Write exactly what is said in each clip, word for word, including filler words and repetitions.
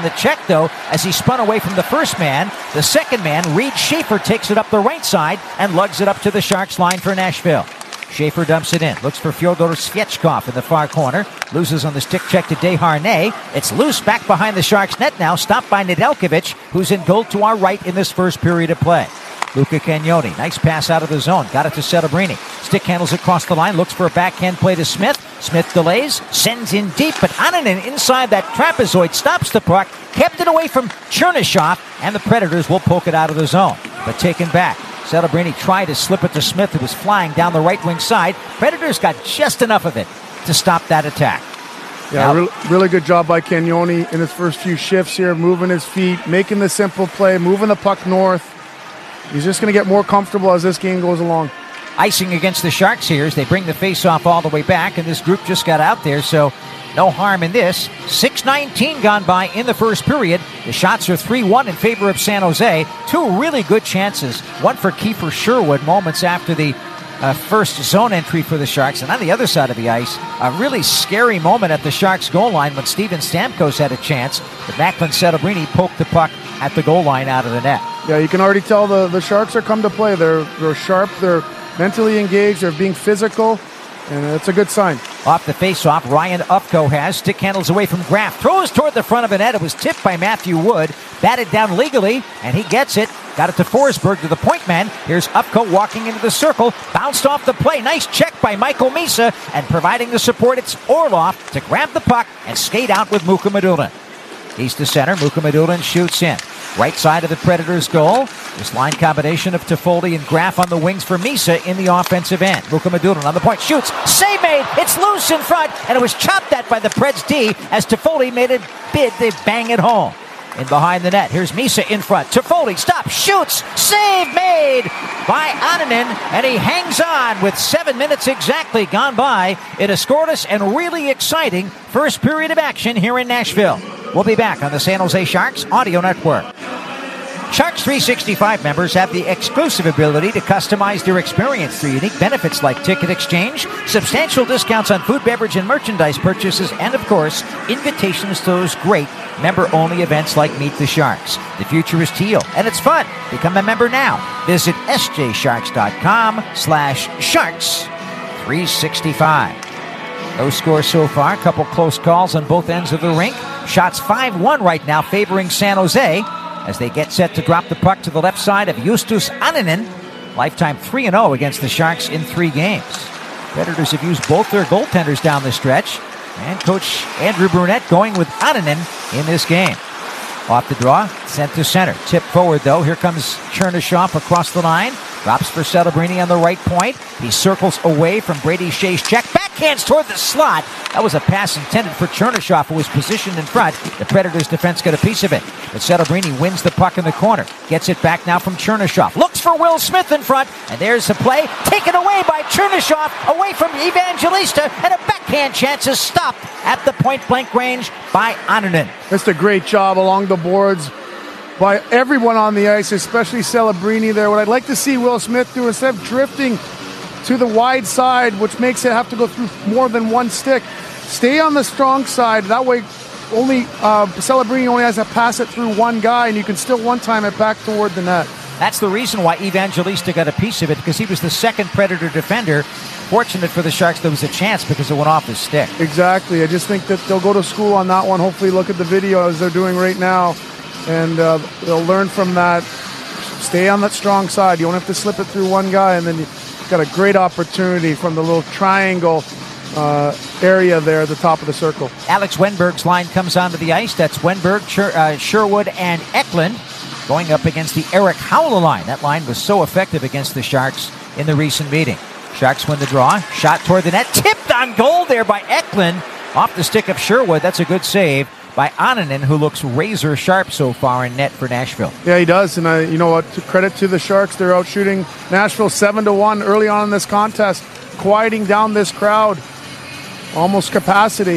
the check, though, as he spun away from the first man. The second man, Reed Schaefer, takes it up the right side and lugs it up to the Sharks line for Nashville. Schaefer dumps it in, looks for Fyodor Svechkov in the far corner, loses on the stick check to Desharnais. It's loose back behind the Sharks net now, stopped by Nedeljkovic, who's in goal to our right in this first period of play. Luca Cagnoni, nice pass out of the zone, got it to Celebrini. Stick handles across the line, looks for a backhand play to Smith. Smith delays, sends in deep, but Annunen inside that trapezoid stops the puck, kept it away from Chernyshov, and the Predators will poke it out of the zone, but taken back. Celebrini tried to slip it to Smith, who was flying down the right wing side. Predators got just enough of it to stop that attack. Yeah, re- really good job by Cagnoni in his first few shifts here, moving his feet, making the simple play, moving the puck north. He's just going to get more comfortable as this game goes along. Icing against the Sharks here as they bring the face-off all the way back, and this group just got out there, so no harm in this. six nineteen gone by in the first period. The shots are three one in favor of San Jose. Two really good chances. One for Kiefer Sherwood moments after the uh, first zone entry for the Sharks. And on the other side of the ice, a really scary moment at the Sharks goal line when Steven Stamkos had a chance. But Macklin Celebrini poked the puck at the goal line out of the net. Yeah, you can already tell the, the Sharks are come to play. They're, they're sharp. They're mentally engaged. They're being physical. And it's a good sign. Off the face-off, Ryan Ufko has. Stick handles away from Graf. Throws toward the front of the net. It was tipped by Matthew Wood. Batted down legally, and he gets it. Got it to Forsberg, to the point man. Here's Ufko walking into the circle. Bounced off the play. Nice check by Michael Misa. And providing the support, it's Orlov to grab the puck and skate out with Mukhamadullin. East to center. Mukhamadullin shoots in. Right side of the Predators' goal. This line combination of Toffoli and Graf on the wings for Misa in the offensive end. Mukhamadullin on the point. Shoots. Save made. It's loose in front. And it was chopped at by the Preds D as Toffoli made a bid. They bang it home. In behind the net. Here's Misa in front. Toffoli stops. Shoots. Save made by Annunen. And he hangs on with seven minutes exactly gone by in a scoreless and really exciting first period of action here in Nashville. We'll be back on the San Jose Sharks Audio Network. Sharks three sixty-five members have the exclusive ability to customize their experience through unique benefits like ticket exchange, substantial discounts on food, beverage, and merchandise purchases, and, of course, invitations to those great member-only events like Meet the Sharks. The future is teal, and it's fun. Become a member now. Visit sjsharks.com slash sharks 365. No score so far. A couple close calls on both ends of the rink. Shots five one right now favoring San Jose as they get set to drop the puck to the left side of Justus Annunen. Lifetime three and oh against the Sharks in three games. Predators have used both their goaltenders down the stretch. And Coach Andrew Brunette going with Annunen in this game. Off the draw, sent to center. Tip forward, though. Here comes Chernyshov across the line. Drops for Celebrini on the right point. He circles away from Brady Shea's check. Backhands toward the slot. That was a pass intended for Chernyshov, who was positioned in front. The Predators' defense got a piece of it. But Celebrini wins the puck in the corner. Gets it back now from Chernyshov. Looks for Will Smith in front. And there's the play. Taken away by Chernyshov. Away from Evangelista. And a backhand chance is stopped at the point-blank range by Annunen. Just a great job along the boards by everyone on the ice, especially Celebrini there. What I'd like to see Will Smith do, instead of drifting to the wide side, which makes it have to go through more than one stick, stay on the strong side. That way, only uh, Celebrini only has to pass it through one guy, and you can still one-time it back toward the net. That's the reason why Evangelista got a piece of it, because he was the second Predator defender. Fortunate for the Sharks, there was a chance because it went off his stick. Exactly. I just think that they'll go to school on that one. Hopefully look at the video as they're doing right now, and uh, they'll learn from that. Stay on that strong side. You don't have to slip it through one guy, and then you've got a great opportunity from the little triangle uh, area there at the top of the circle. Alex Wenberg's line comes onto the ice. That's Wenberg, Sher- uh, Sherwood, and Eklund going up against the Eric Howell line. That line was so effective against the Sharks in the recent meeting. Sharks win the draw. Shot toward the net. Tipped on goal there by Eklund. Off the stick of Sherwood. That's a good save by Annunen, who looks razor sharp so far in net for Nashville. Yeah, he does. And uh, you know what? To credit to the Sharks, they're out shooting Nashville seven to one early on in this contest, quieting down this crowd. Almost capacity.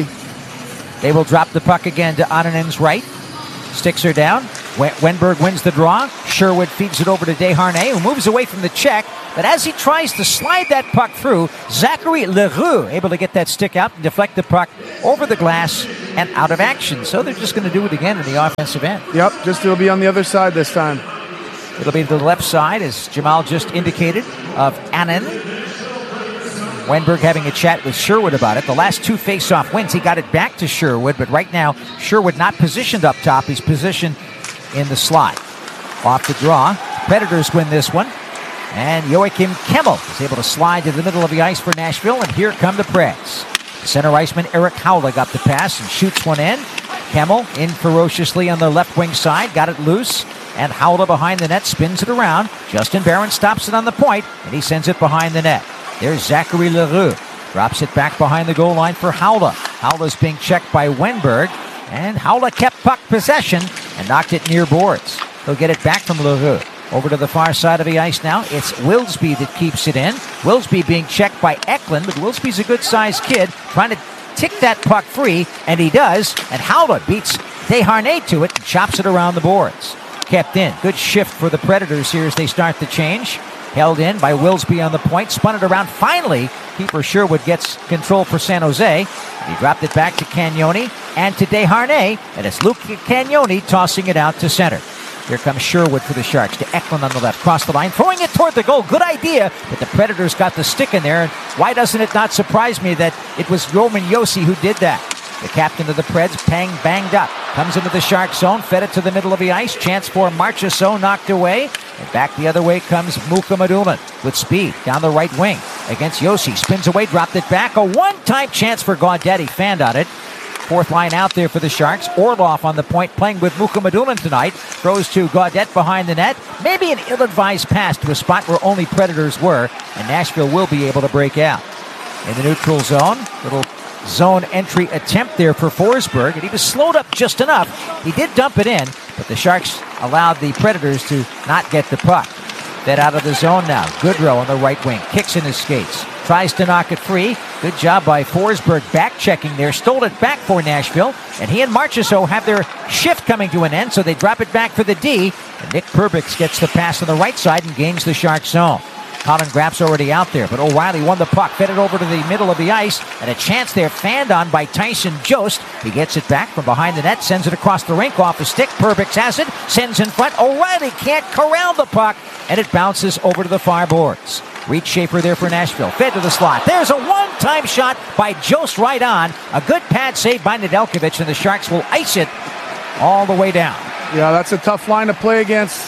They will drop the puck again to Annunen's right. Sticks are down. Wenberg wins the draw. Sherwood feeds it over to Desharnais, who moves away from the check. But as he tries to slide that puck through, Zachary Leroux able to get that stick out and deflect the puck over the glass and out of action. So they're just going to do it again in the offensive end. Yep, just it'll be on the other side this time. It'll be to the left side, as Jamal just indicated, of Annan. Wenberg having a chat with Sherwood about it. The last two face-off wins, he got it back to Sherwood, but right now, Sherwood not positioned up top. He's positioned in the slot. Off the draw. Predators win this one. And Joachim Kemmel is able to slide to the middle of the ice for Nashville, and here come the Preds. Center iceman Eric Howla got the pass and shoots one in. Kemmel in ferociously on the left wing side, got it loose, and Howla behind the net spins it around. Justin Barron stops it on the point, and he sends it behind the net. There's Zachary Leroux. Drops it back behind the goal line for Howla. Howla's being checked by Wenberg, and Howla kept puck possession and knocked it near boards. He'll get it back from Leroux. Over to the far side of the ice now. It's Wilsby that keeps it in. Wilsby being checked by Eklund, but Wilsby's a good-sized kid, trying to tick that puck free, and he does. And Howla beats Desharnais to it and chops it around the boards. Kept in. Good shift for the Predators here as they start the change. Held in by Wilsby on the point. Spun it around. Finally, keeper Sherwood gets control for San Jose. He dropped it back to Cagnoni and to Desharnais, and it's Luke Cagnoni tossing it out to center. Here comes Sherwood for the Sharks to Eklund on the left. Cross the line, throwing it toward the goal. Good idea, but the Predators got the stick in there. And why doesn't it not surprise me that it was Roman Josi who did that? The captain of the Preds, Pang, banged up. Comes into the Shark zone, fed it to the middle of the ice. Chance for Marchessault, knocked away. And back the other way comes Mukhamadullin with speed down the right wing against Josi. Spins away, dropped it back. A one-time chance for Gaudette. He fanned on it. Fourth line out there for the Sharks. Orlov on the point, playing with Mukhamadullin tonight. Throws to Gaudette behind the net. Maybe an ill-advised pass to a spot where only Predators were, and Nashville will be able to break out. In the neutral zone, little zone entry attempt there for Forsberg, and he was slowed up just enough. He did dump it in, but the Sharks allowed the Predators to not get the puck. Fed out of the zone now. Goodrow on the right wing. Kicks in his skates. Tries to knock it free. Good job by Forsberg back-checking there. Stole it back for Nashville. And he and Marchessault have their shift coming to an end, so they drop it back for the D. And Nick Perbix gets the pass on the right side and gains the Shark zone. Colin Graff's already out there, but O'Reilly won the puck. Fed it over to the middle of the ice. And a chance there fanned on by Tyson Jost. He gets it back from behind the net. Sends it across the rink off the stick. Perbix has it. Sends in front. O'Reilly can't corral the puck. And it bounces over to the far boards. Reed Schaefer there for Nashville. Fed to the slot. There's a one-time shot by Jost right on. A good pad save by Nedeljkovic, and the Sharks will ice it all the way down. Yeah, that's a tough line to play against.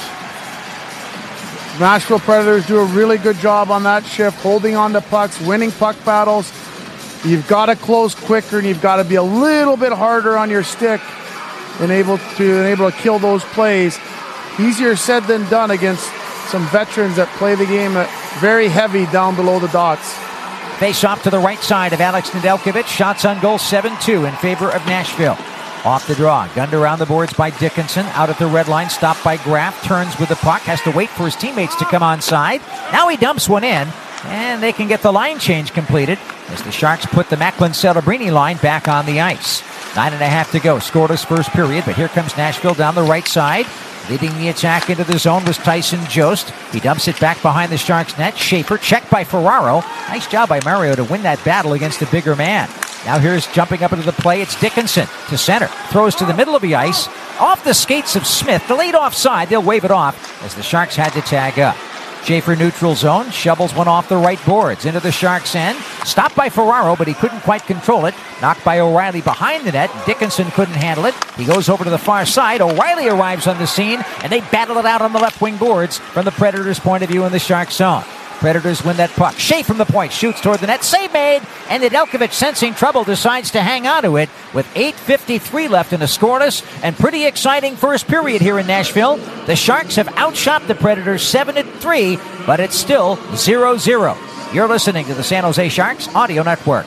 Nashville Predators do a really good job on that shift, holding on to pucks, winning puck battles. You've got to close quicker, and you've got to be a little bit harder on your stick and able to, and able to kill those plays. Easier said than done against some veterans that play the game very heavy down below the dots. Face off to the right side of Alex Nedeljkovic. Shots on goal seven two in favor of Nashville. Off the draw. Gunned around the boards by Dickinson. Out at the red line. Stopped by Graff. Turns with the puck. Has to wait for his teammates to come on side. Now he dumps one in. And they can get the line change completed as the Sharks put the Macklin-Celebrini line back on the ice. Nine and a half to go. Scoreless first period. But here comes Nashville down the right side. Leading the attack into the zone was Tyson Jost. He dumps it back behind the Sharks' net. Schaefer checked by Ferraro. Nice job by Mario to win that battle against the bigger man. Now here's jumping up into the play. It's Dickinson to center. Throws to the middle of the ice. Off the skates of Smith. Delayed offside. They'll wave it off as the Sharks had to tag up. Schaefer neutral zone. Shovels one off the right boards into the Sharks' end. Stopped by Ferraro, but he couldn't quite control it. Knocked by O'Reilly behind the net. Dickinson couldn't handle it. He goes over to the far side. O'Reilly arrives on the scene, and they battle it out on the left wing boards from the Predators' point of view in the Sharks' zone. Predators win that puck. Shea from the point, shoots toward the net. Save made, and Nedeljkovic, sensing trouble, decides to hang on to it with eight fifty-three left in a scoreless and pretty exciting first period here in Nashville. The Sharks have outshot the Predators seven to three, but it's still zero zero. You're listening to the San Jose Sharks Audio Network.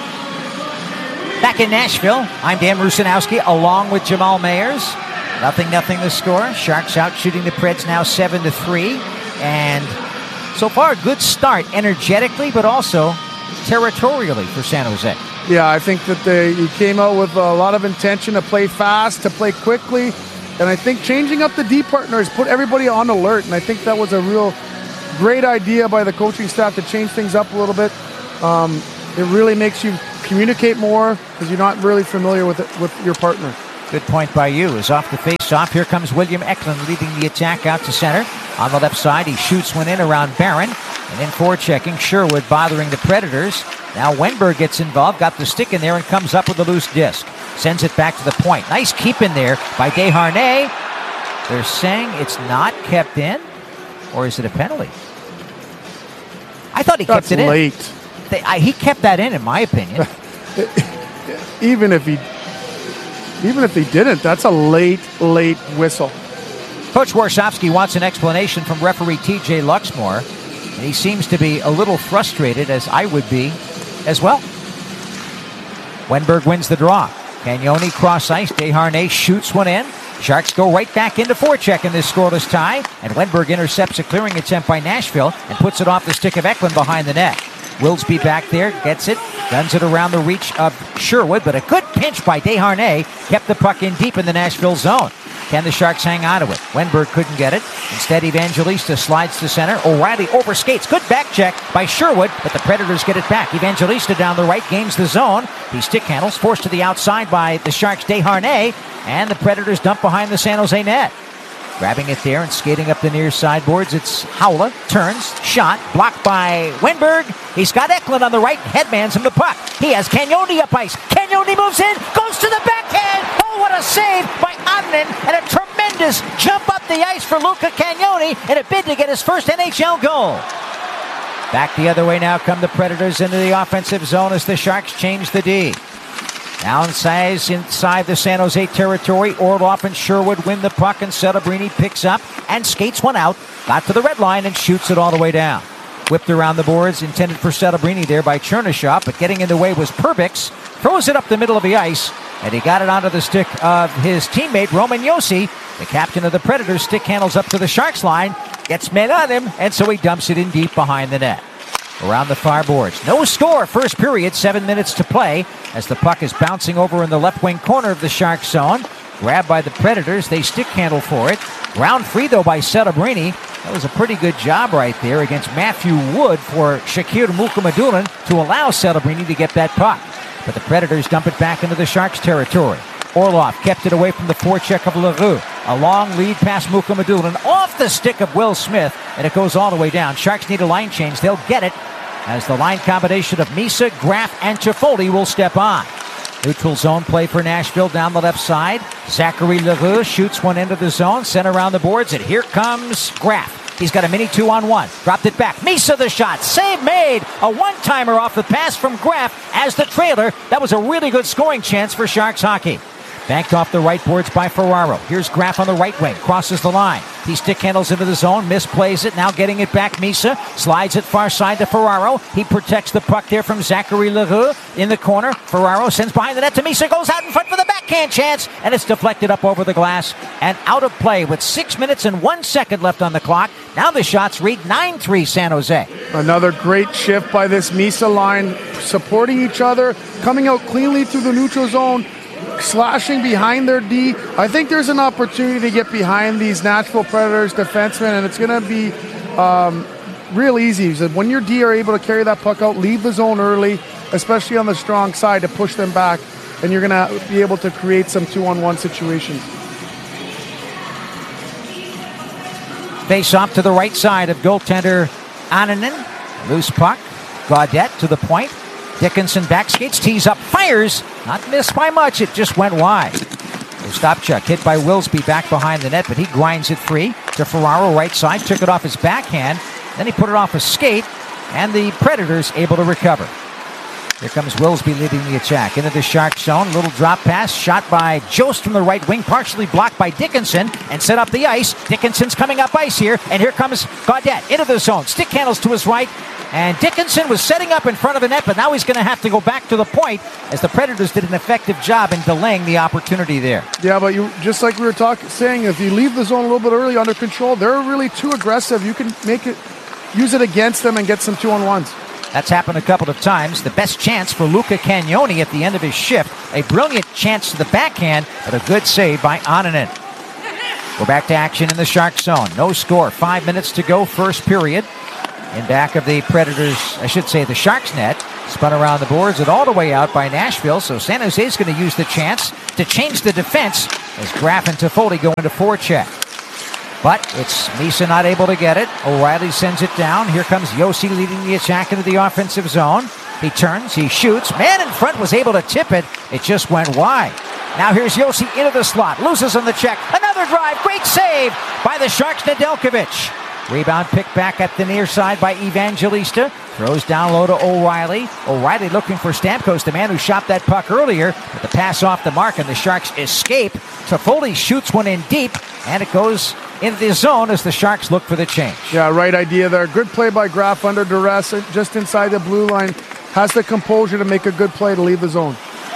Back in Nashville, I'm Dan Rusanowski along with Jamal Mayers. Nothing, nothing the score. Sharks out shooting the Preds now seven to three, and so far, a good start energetically, but also territorially for San Jose. Yeah, I think that they you came out with a lot of intention to play fast, to play quickly, And I think changing up the D partners put everybody on alert. And I think that was a real great idea by the coaching staff to change things up a little bit. Um, it really makes you communicate more because you're not really familiar with it, with your partner. Good point by you. Is off the face-off. Here comes William Eklund leading the attack out to center. On the left side, he shoots one in around Barron. And then forechecking, Sherwood bothering the Predators. Now Wenberg gets involved, got the stick in there, and comes up with a loose disc. Sends it back to the point. Nice keep in there by Desharnais. They're saying it's not kept in, or is it a penalty? I thought he That's kept it late. in. They, I, he kept that in, in my opinion. even if he, even if he didn't, that's a late, late whistle. Coach Warsofsky wants an explanation from referee T J Luxmore, and he seems to be a little frustrated, as I would be as well. Wenberg wins the draw. Cagnoni cross ice. Desharnais shoots one in. Sharks go right back into forecheck in this scoreless tie, and Wenberg intercepts a clearing attempt by Nashville and puts it off the stick of Eklund behind the net. Wilsby back there, gets it, guns it around the reach of Sherwood, but a good pinch by Desharnais kept the puck in deep in the Nashville zone. Can the Sharks hang on to it? Wenberg couldn't get it. Instead, Evangelista slides to center. O'Reilly overskates. Good back check by Sherwood, but the Predators get it back. Evangelista down the right, gains the zone. He stick handles, forced to the outside by the Sharks' Desharnais, and the Predators dump behind the San Jose net. Grabbing it there and skating up the near sideboards, it's Haula. Turns, shot, blocked by Wenberg. He's got Eklund on the right, headmans him the puck. He has Cagnoni up ice. Cagnoni moves in, goes to the backhand. Oh, what a save by Ottinen, and a tremendous jump up the ice for Luca Cagnoni in a bid to get his first N H L goal. Back the other way now come the Predators into the offensive zone as the Sharks change the D. Downsize inside the San Jose territory. Orloff and Sherwood win the puck, and Celebrini picks up and skates one out. Got to the red line and shoots it all the way down. Whipped around the boards, intended for Celebrini there by Chernyshov, but getting in the way was Perbix. Throws it up the middle of the ice, and he got it onto the stick of his teammate Roman Josi. The captain of the Predators stick handles up to the Sharks line, gets men on him, and so he dumps it in deep behind the net. Around the far boards. No score, first period, seven minutes to play as the puck is bouncing over in the left wing corner of the Sharks zone. Grabbed by the Predators, they stick handle for it. Ground free, though, by Celebrini. That was a pretty good job right there against Matthew Wood for Shakir Mukhamadullin to allow Celebrini to get that puck. But the Predators dump it back into the Sharks territory. Orloff kept it away from the forecheck of Leroux. A long lead past Mukhamadullin off the stick of Will Smith, and it goes all the way down. Sharks need a line change. They'll get it as the line combination of Misa, Graf, and Toffoli will step on. Neutral zone play for Nashville down the left side. Zachary Leroux shoots one into the zone, sent around the boards, and here comes Graf. He's got a mini two-on-one. Dropped it back. Misa the shot. Save made. A one-timer off the pass from Graf as the trailer. That was a really good scoring chance for Sharks hockey. Banked off the right boards by Ferraro. Here's Graf on the right wing. Crosses the line. He stick handles into the zone. Misplays it. Now getting it back. Misa slides it far side to Ferraro. He protects the puck there from Zachary Leroux in the corner. Ferraro sends behind the net to Misa. Goes out in front for the backhand chance. And it's deflected up over the glass and out of play with six minutes and one second left on the clock. Now the shots read nine three San Jose. Another great shift by this Misa line. Supporting each other. Coming out cleanly through the neutral zone. Slashing behind their D. I think there's an opportunity to get behind these Nashville Predators defensemen, and it's going to be um, real easy. So when your D are able to carry that puck out, leave the zone early, especially on the strong side, to push them back, and you're going to be able to create some two-on-one situations. Face off to the right side of goaltender Ottinen. Loose puck. Gaudette to the point. Dickinson back skates, tees up, fires. Not missed by much, it just went wide. Ostapchuk hit by Wilsby back behind the net, but he grinds it free to Ferraro right side, took it off his backhand, then he put it off his skate, and the Predators able to recover. Here comes Wilsby leading the attack into the Sharks zone. Little drop pass, shot by Jost from the right wing, partially blocked by Dickinson, and set up the ice. Dickinson's coming up ice here, and here comes Gaudette into the zone. Stick handles to his right, and Dickinson was setting up in front of the net, but now he's going to have to go back to the point as the Predators did an effective job in delaying the opportunity there. Yeah, but you just like we were talking, saying, if you leave the zone a little bit early under control, they're really too aggressive. You can make it, use it against them and get some two-on-ones. That's happened a couple of times. The best chance for Luca Cagnoni at the end of his shift. A brilliant chance to the backhand, but a good save by Ottinen. We're back to action in the Sharks zone. No score. Five minutes to go, first period. In back of the Predators, I should say the Sharks net. Spun around the boards and all the way out by Nashville. So San Jose's going to use the chance to change the defense as Graf and Toffoli go into forecheck. But it's Misa not able to get it. O'Reilly sends it down. Here comes Josi leading the attack into the offensive zone. He turns, he shoots. Man in front was able to tip it. It just went wide. Now here's Josi into the slot. Loses on the check. Another drive. Great save by the Sharks, Nedeljkovic. Rebound picked back at the near side by Evangelista. Throws down low to O'Reilly. O'Reilly looking for Stamkos, the man who shot that puck earlier. But the pass off the mark and the Sharks escape. Toffoli shoots one in deep, and it goes into the zone as the Sharks look for the change. Yeah, right idea there. Good play by Graf under duress, just inside the blue line. Has the composure to make a good play to leave the zone.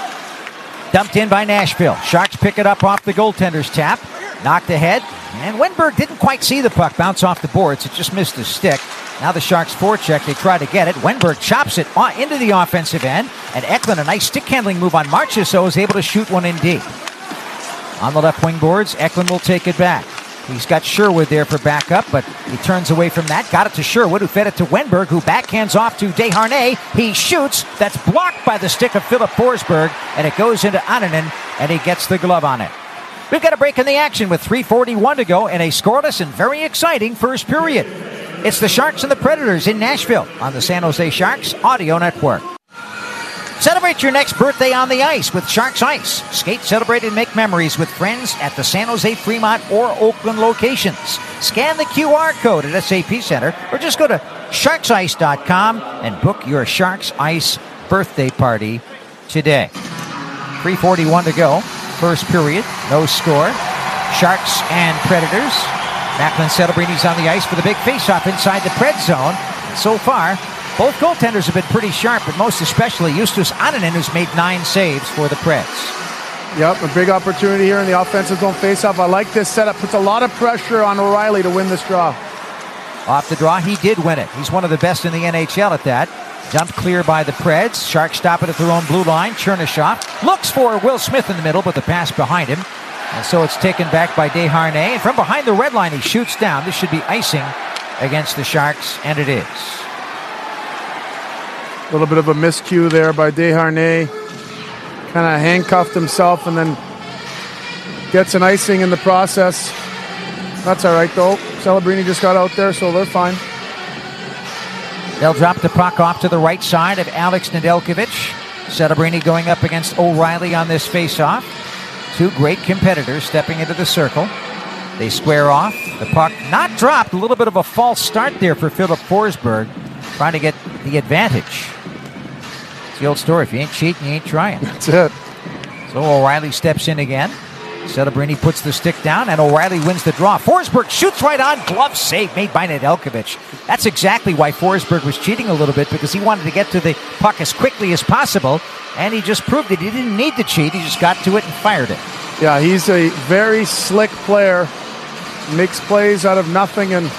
Dumped in by Nashville. Sharks pick it up off the goaltender's tap. Knocked ahead. And Wenberg didn't quite see the puck bounce off the boards. It just missed his stick. Now the Sharks forecheck. They try to get it. Wenberg chops it into the offensive end. And Eklund, a nice stick handling move on Marchessault, is able to shoot one in deep. On the left wing boards, Eklund will take it back. He's got Sherwood there for backup, but he turns away from that. Got it to Sherwood, who fed it to Wenberg, who backhands off to Desharnais. He shoots. That's blocked by the stick of Philip Forsberg, and it goes into Annunen, and he gets the glove on it. We've got a break in the action with three forty-one to go in a scoreless and very exciting first period. It's the Sharks and the Predators in Nashville on the San Jose Sharks Audio Network. Celebrate your next birthday on the ice with Sharks Ice. Skate, celebrate, and make memories with friends at the San Jose, Fremont, or Oakland locations. Scan the Q R code at S A P Center or just go to sharks ice dot com and book your Sharks Ice birthday party today. three forty-one to go. First period, no score. Sharks and Predators. Macklin Celebrini's on the ice for the big faceoff inside the Pred zone. And so far, both goaltenders have been pretty sharp, but most especially Justus Annunen, who's made nine saves for the Preds. Yep, a big opportunity here in the offensive zone faceoff. I like this setup. Puts a lot of pressure on O'Reilly to win this draw. Off the draw, he did win it. He's one of the best in the N H L at that. Dumped clear by the Preds. Sharks stop it at their own blue line. Chernyshov looks for Will Smith in the middle, but the pass behind him. And so it's taken back by Desharnais. And from behind the red line, he shoots down. This should be icing against the Sharks, and it is. A little bit of a miscue there by Desharnais. Kind of handcuffed himself and then gets an icing in the process. That's all right, though. Celebrini just got out there, so they're fine. They'll drop the puck off to the right side of Alex Nedeljkovic. Celebrini going up against O'Reilly on this faceoff. Two great competitors stepping into the circle. They square off. The puck not dropped. A little bit of a false start there for Philip Forsberg, trying to get the advantage. It's the old story. If you ain't cheating, you ain't trying. That's it. So O'Reilly steps in again. Celebrini puts the stick down, and O'Reilly wins the draw. Forsberg shoots right on. Glove save made by Nedeljkovic. That's exactly why Forsberg was cheating a little bit, because he wanted to get to the puck as quickly as possible, and he just proved that he didn't need to cheat. He just got to it and fired it. Yeah, he's a very slick player. Makes plays out of nothing and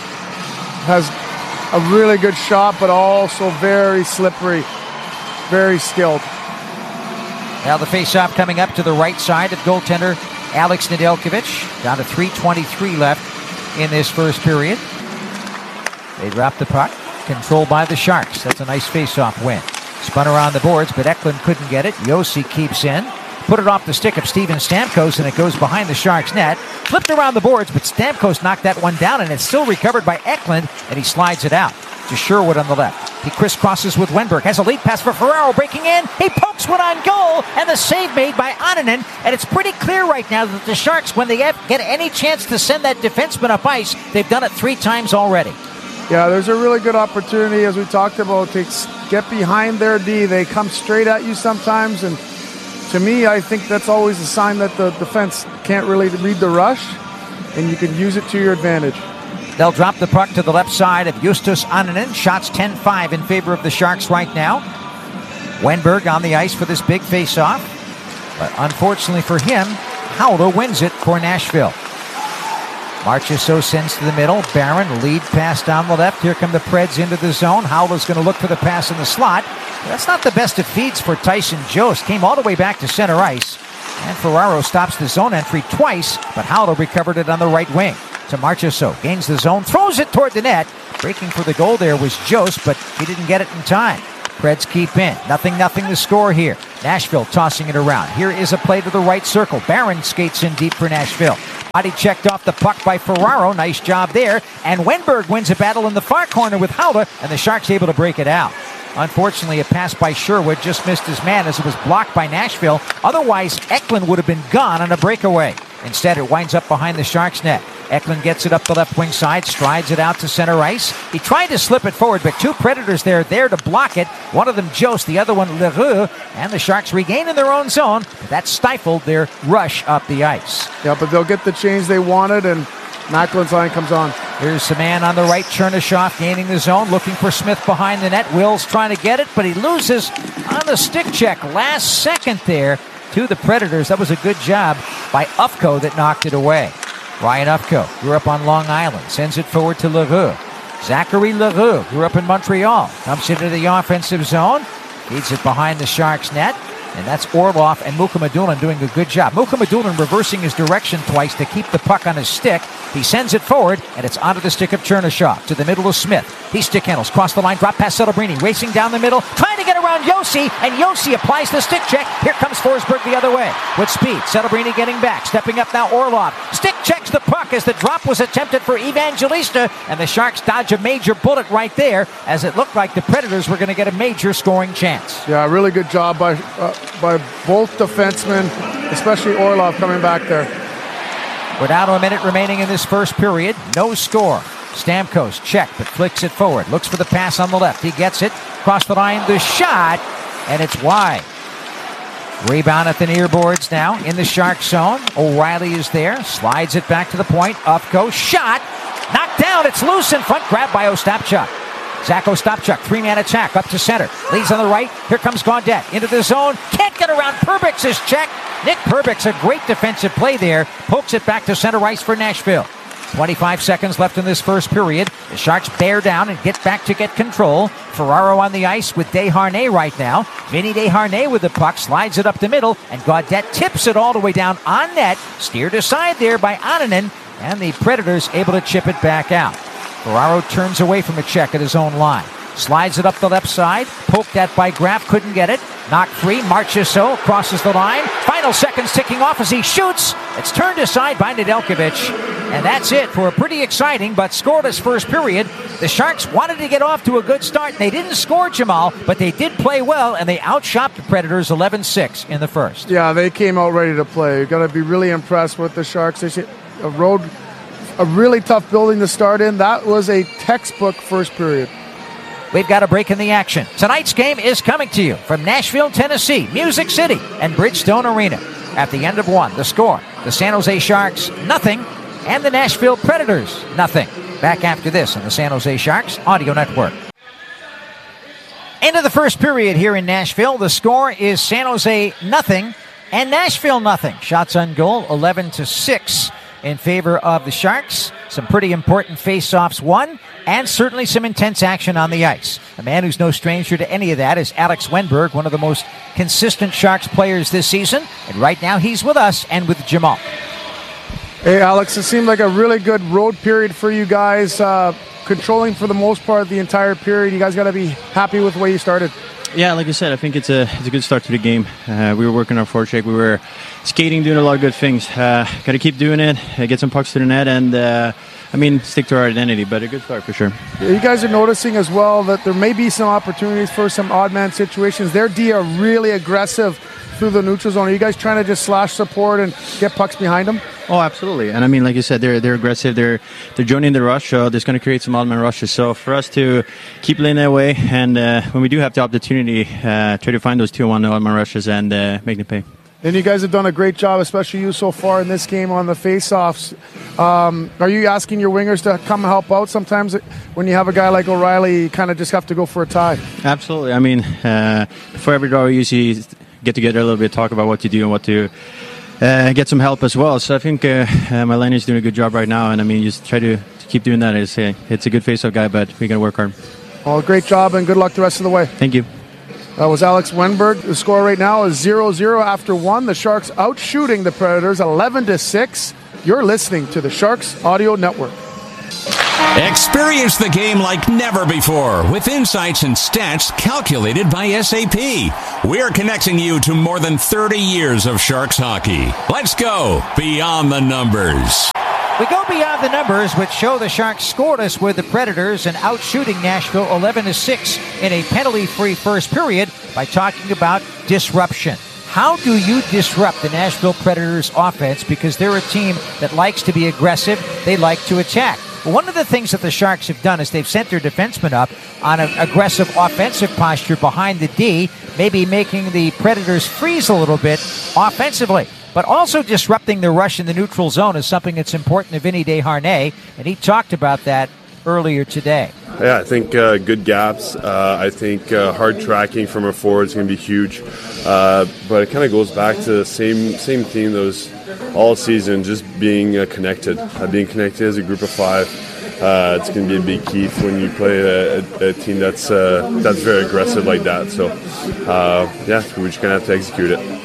has a really good shot, but also very slippery, very skilled. Now the faceoff coming up to the right side of goaltender Alex Nedeljkovic. Down to three twenty-three left in this first period. They drop the puck. Controlled by the Sharks. That's a nice faceoff win. Spun around the boards, but Eklund couldn't get it. Josi keeps in. Put it off the stick of Steven Stamkos, and it goes behind the Sharks net. Flipped around the boards, but Stamkos knocked that one down, and it's still recovered by Eklund, and he slides it out to Sherwood on the left. He crisscrosses with Wenberg. Has a lead pass for Ferraro breaking in. He pokes one on goal, and the save made by Annunen. And it's pretty clear right now that the Sharks, when they get any chance to send that defenseman up ice, they've done it three times already. Yeah, there's a really good opportunity, as we talked about, to get behind their D. They come straight at you sometimes, and to me, I think that's always a sign that the defense can't really read the rush, and you can use it to your advantage. They'll drop the puck to the left side of Justus Annunen. Shots ten five in favor of the Sharks right now. Wenberg on the ice for this big face-off. But unfortunately for him, Howler wins it for Nashville. Marchessault sends to the middle. Barron, lead pass down the left. Here come the Preds into the zone. Howler's going to look for the pass in the slot. That's not the best of feeds for Tyson Jost. Came all the way back to center ice. And Ferraro stops the zone entry twice, but Howler recovered it on the right wing. To Marchessault, gains the zone, throws it toward the net. Breaking for the goal there was Jost, but he didn't get it in time. Preds keep in. Nothing, nothing to score here. Nashville tossing it around. Here is a play to the right circle. Barron skates in deep for Nashville. Body checked off the puck by Ferraro. Nice job there. And Wenberg wins a battle in the far corner with Howler, and the Sharks able to break it out. Unfortunately, a pass by Sherwood just missed his man as it was blocked by Nashville. Otherwise, Eklund would have been gone on a breakaway. Instead, it winds up behind the Sharks' net. Eklund gets it up the left wing side, strides it out to center ice. He tried to slip it forward, but two Predators there there to block it. One of them Jost, the other one Leroux, and the Sharks regain in their own zone. But that stifled their rush up the ice. Yeah, but they'll get the change they wanted, and Macklин's line comes on. Here's the man on the right, Chernyshov gaining the zone, looking for Smith behind the net. Will's trying to get it, but he loses on the stick check last second there to the Predators. That was a good job by Ufko that knocked it away. Ryan Ufko grew up on Long Island, sends it forward to Leroux. Zachary Leroux grew up in Montreal, comes into the offensive zone, feeds it behind the Sharks' net. And that's Orlov and Mukhamadullin doing a good job. Mukhamadullin reversing his direction twice to keep the puck on his stick. He sends it forward, and it's onto the stick of Chernyshov to the middle of Smith. He stick handles, cross the line, drop past Celebrini, racing down the middle, trying to get around Josi, and Josi applies the stick check. Here comes Forsberg the other way with speed. Celebrini getting back, stepping up now Orlov. Stick checks the puck as the drop was attempted for Evangelista, and the Sharks dodge a major bullet right there as it looked like the Predators were going to get a major scoring chance. Yeah, really good job by uh, by both defensemen, especially Orlov coming back there. We're down to a minute remaining in this first period. No score. Stamkos check, but flicks it forward. Looks for the pass on the left. He gets it. Across the line, the shot, and it's wide. Rebound at the near boards now in the Shark zone. O'Reilly is there. Slides it back to the point. Ufko, shot. Knocked down. It's loose in front. Grabbed by Ostapchuk. Zach Ostapchuk, three-man attack up to center. Leads on the right. Here comes Gaudette into the zone. Can't get around Perbix's check. Nick Perbix, a great defensive play there. Pokes it back to center ice for Nashville. twenty-five seconds left in this first period. The Sharks bear down and get back to get control. Ferraro on the ice with Desharnais right now. Vinny Desharnais with the puck, slides it up the middle, and Gaudette tips it all the way down on net. Steered aside there by Annunen, and the Predators able to chip it back out. Ferraro turns away from a check at his own line. Slides it up the left side. Poked at by Graf. Couldn't get it. Knocked free. Marchessault crosses the line. Final seconds ticking off as he shoots. It's turned aside by Nedeljkovic. And that's it for a pretty exciting but scoreless first period. The Sharks wanted to get off to a good start. They didn't score, Jamal, but they did play well, and they outshot the Predators eleven six in the first. Yeah, they came out ready to play. You've got to be really impressed with the Sharks. They a road, a really tough building to start in. That was a textbook first period. We've got a break in the action. Tonight's game is coming to you from Nashville, Tennessee, Music City, and Bridgestone Arena. At the end of one, the score, the San Jose Sharks, nothing, and the Nashville Predators, nothing. Back after this on the San Jose Sharks Audio Network. End of the first period here in Nashville. The score is San Jose nothing and Nashville nothing. Shots on goal, eleven to six in favor of the Sharks. Some pretty important face-offs won, and certainly some intense action on the ice. A man who's no stranger to any of that is Alex Wenberg, one of the most consistent Sharks players this season. And right now he's with us and with Jamal. Hey, Alex, it seemed like a really good road period for you guys, uh, controlling for the most part the entire period. You guys got to be happy with the way you started. Yeah, like I said, I think it's a it's a good start to the game. Uh, we were working our forecheck. We were skating, doing a lot of good things. Uh, got to keep doing it, uh, get some pucks to the net, and uh, I mean, stick to our identity. But a good start for sure. You guys are noticing as well that there may be some opportunities for some odd man situations. Their D are really aggressive through the neutral zone. Are you guys trying to just slash support and get pucks behind them? Oh, absolutely. And I mean, like you said, they're they're aggressive. They're they're joining the rush. So there's going to create some odd man rushes. So for us to keep laying that way, and uh, when we do have the opportunity, uh, try to find those two one odd man rushes and uh, make them pay. And you guys have done a great job, especially you so far in this game on the face-offs. Um, are you asking your wingers to come help out? Sometimes when you have a guy like O'Reilly, you kind of just have to go for a tie. Absolutely. I mean, uh, before every draw, we usually get together a little bit, talk about what to do and what to uh, get some help as well. So I think uh, uh, my line is doing a good job right now, and I mean, just try to, to keep doing that. It's a, it's a good face-off guy, but we got to work hard. Well, great job, and good luck the rest of the way. Thank you. That was Alex Wenberg. The score right now is zero zero after one. The Sharks out shooting the Predators eleven to six. You're listening to the Sharks Audio Network. Experience the game like never before with insights and stats calculated by S A P. We're connecting you to more than thirty years of Sharks hockey. Let's go beyond the numbers. We go beyond the numbers, which show the Sharks scoreless with the Predators and out shooting Nashville eleven to six in a penalty-free first period by talking about disruption. How do you disrupt the Nashville Predators offense? Because they're a team that likes to be aggressive. They like to attack. One of the things that the Sharks have done is they've sent their defensemen up on an aggressive offensive posture behind the D, maybe making the Predators freeze a little bit offensively. But also disrupting the rush in the neutral zone is something that's important to Vinny Desharnais, and he talked about that earlier today. Yeah, I think uh, good gaps. Uh, I think uh, hard tracking from our forwards is going to be huge. Uh, but it kind of goes back to the same same theme that was all season, just being uh, connected, uh, being connected as a group of five. Uh, it's going to be a big key when you play a, a, a team that's uh, that's very aggressive like that. So, uh, yeah, we're just going to have to execute it.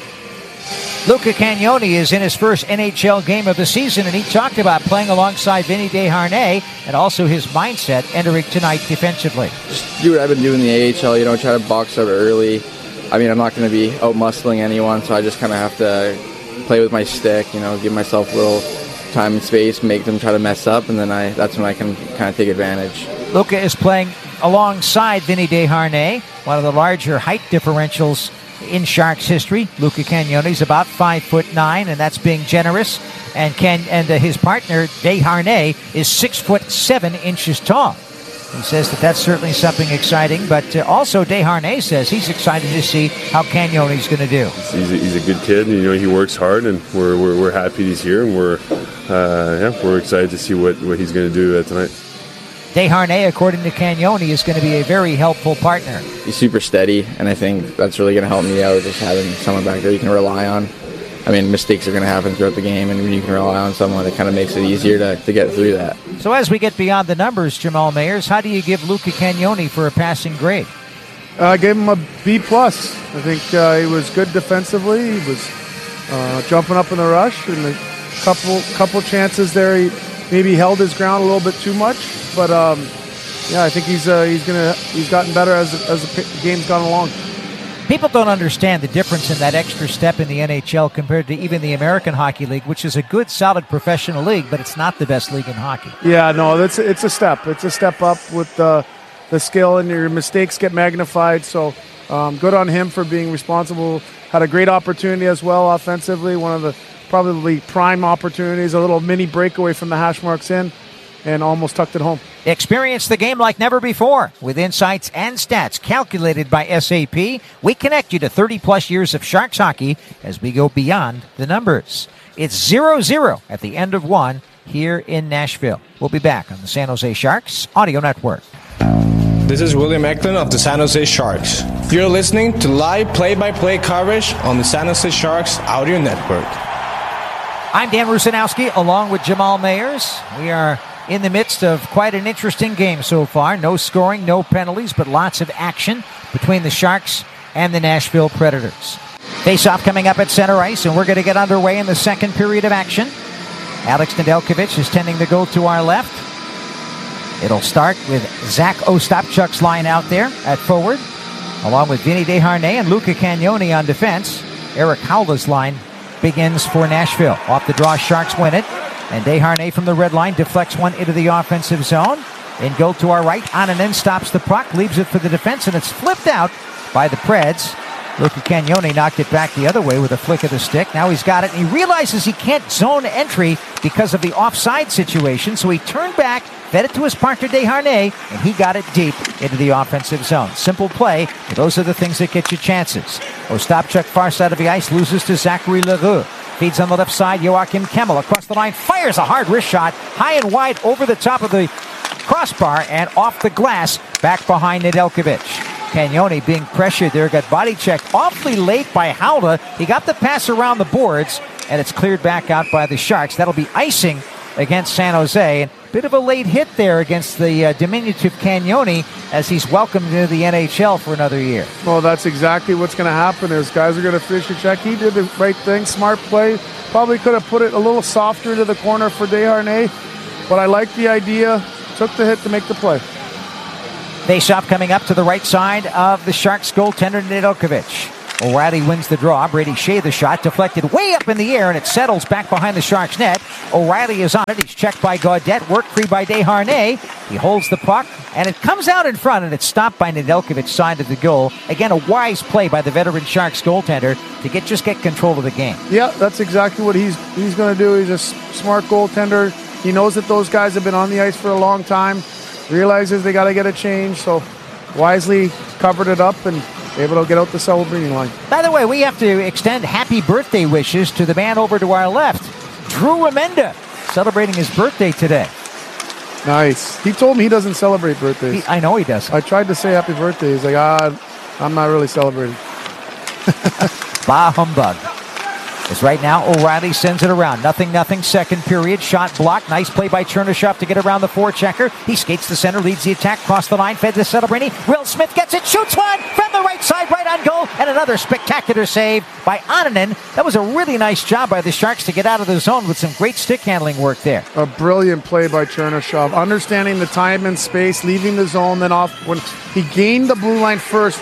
Luca Cagnoni is in his first N H L game of the season, and he talked about playing alongside Vinny Desharnais and also his mindset entering tonight defensively. Just do what I've been doing in the A H L, you know, try to box out early. I mean, I'm not going to be out-muscling anyone, so I just kind of have to play with my stick, you know, give myself a little time and space, make them try to mess up, and then I that's when I can kind of take advantage. Luca is playing alongside Vinny Desharnais, one of the larger height differentials in Sharks history. Luca Cagnoni is about five foot nine, and that's being generous. And Can and uh, his partner Desharnais is six foot seven inches tall. He says that that's certainly something exciting, but uh, also Desharnais says he's excited to see how Cagnoni's going to do. He's a, he's a good kid, and you know he works hard, and we're we're, we're happy he's here, and we're uh, yeah we're excited to see what, what he's going to do uh, tonight. Desharnais, according to Cagnoni, is going to be a very helpful partner. He's super steady, and I think that's really going to help me out, just having someone back there you can rely on. I mean, mistakes are going to happen throughout the game, and when you can rely on someone, it kind of makes it easier to, to get through that. So as we get beyond the numbers, Jamal Mayers, how do you give Luca Cagnoni for a passing grade? I uh, gave him a B plus. I think uh, he was good defensively. He was uh, jumping up in the rush, and a couple couple chances there. He maybe held his ground a little bit too much, but um, yeah, I think he's uh, he's gonna he's gotten better as as the game's gone along. People don't understand the difference in that extra step in the N H L compared to even the American Hockey League, which is a good, solid professional league, but it's not the best league in hockey. Yeah, no, that's it's a step. It's a step up with the the skill, and your mistakes get magnified. So um, good on him for being responsible. Had a great opportunity as well offensively. One of the probably prime opportunities, a little mini breakaway from the hash marks in, and almost tucked it home. Experience the game like never before with insights and stats calculated by S A P. We connect you to thirty plus years of Sharks hockey as we go beyond the numbers. It's zero zero at the end of one here in Nashville. We'll be back on the San Jose Sharks Audio Network. This is William Eklund of the San Jose Sharks. You're listening to live play-by-play coverage on the San Jose Sharks Audio Network. I'm Dan Rusanowski along with Jamal Mayers. We are in the midst of quite an interesting game so far. No scoring, no penalties, but lots of action between the Sharks and the Nashville Predators. Face-off coming up at center ice, and we're going to get underway in the second period of action. Alex Nedeljkovic is tending to go to our left. It'll start with Zach Ostapchuk's line out there at forward, along with Vinny Desharnais and Luca Cagnoni on defense. Eric Haula's line begins for Nashville. Off the draw, Sharks win it. And Desharnais from the red line deflects one into the offensive zone. In goal to our right, Annunen stops the puck, leaves it for the defense, and it's flipped out by the Preds. Luca Cagnoni knocked it back the other way with a flick of the stick. Now he's got it, and he realizes he can't zone entry because of the offside situation, so he turned back, fed it to his partner Desharnais, and he got it deep into the offensive zone. Simple play, but those are the things that get you chances. Ostapchuk, far side of the ice, loses to Zachary Leroux. Feeds on the left side, Joachim Kemmel across the line, fires a hard wrist shot, high and wide over the top of the crossbar and off the glass, back behind Nedeljkovic. Cagnoni being pressured there, got body checked awfully late by Haula. He got the pass around the boards, and it's cleared back out by the Sharks. That'll be icing against San Jose. And bit of a late hit there against the uh, diminutive Cagnoni as he's welcomed into the N H L for another year. Well, that's exactly what's going to happen is guys are going to fish a check. He did the right thing, smart play. Probably could have put it a little softer to the corner for Desharnais, but I like the idea. Took the hit to make the play. Faceoff coming up to the right side of the Sharks goaltender Nedeljkovic. O'Reilly wins the draw. Brady Shea the shot deflected way up in the air and it settles back behind the Sharks net. O'Reilly is on it. He's checked by Gaudette. Work free by Desharnais. He holds the puck and it comes out in front and it's stopped by Nedeljkovic's side of the goal. Again, a wise play by the veteran Sharks goaltender to get just get control of the game. Yeah, that's exactly what he's he's going to do. He's a s- smart goaltender. He knows that those guys have been on the ice for a long time. Realizes they got to get a change, so wisely covered it up and able to get out the Celebrini line. By the way, we have to extend happy birthday wishes to the man over to our left, Drew Remenda, celebrating his birthday today. Nice. He told me he doesn't celebrate birthdays. He, I know he does. I tried to say happy birthday. He's like, ah, I'm not really celebrating. Bah humbug. As right now, O'Reilly sends it around. Nothing, nothing. Second period. Shot blocked. Nice play by Chernyshov to get around the forechecker. He skates the center, leads the attack, cross the line, fed to Celebrini. Will Smith gets it, shoots one from the right side, right on goal, and another spectacular save by Ananen. That was a really nice job by the Sharks to get out of the zone with some great stick handling work there. A brilliant play by Chernyshov. Understanding the time and space, leaving the zone, then off. When he gained the blue line first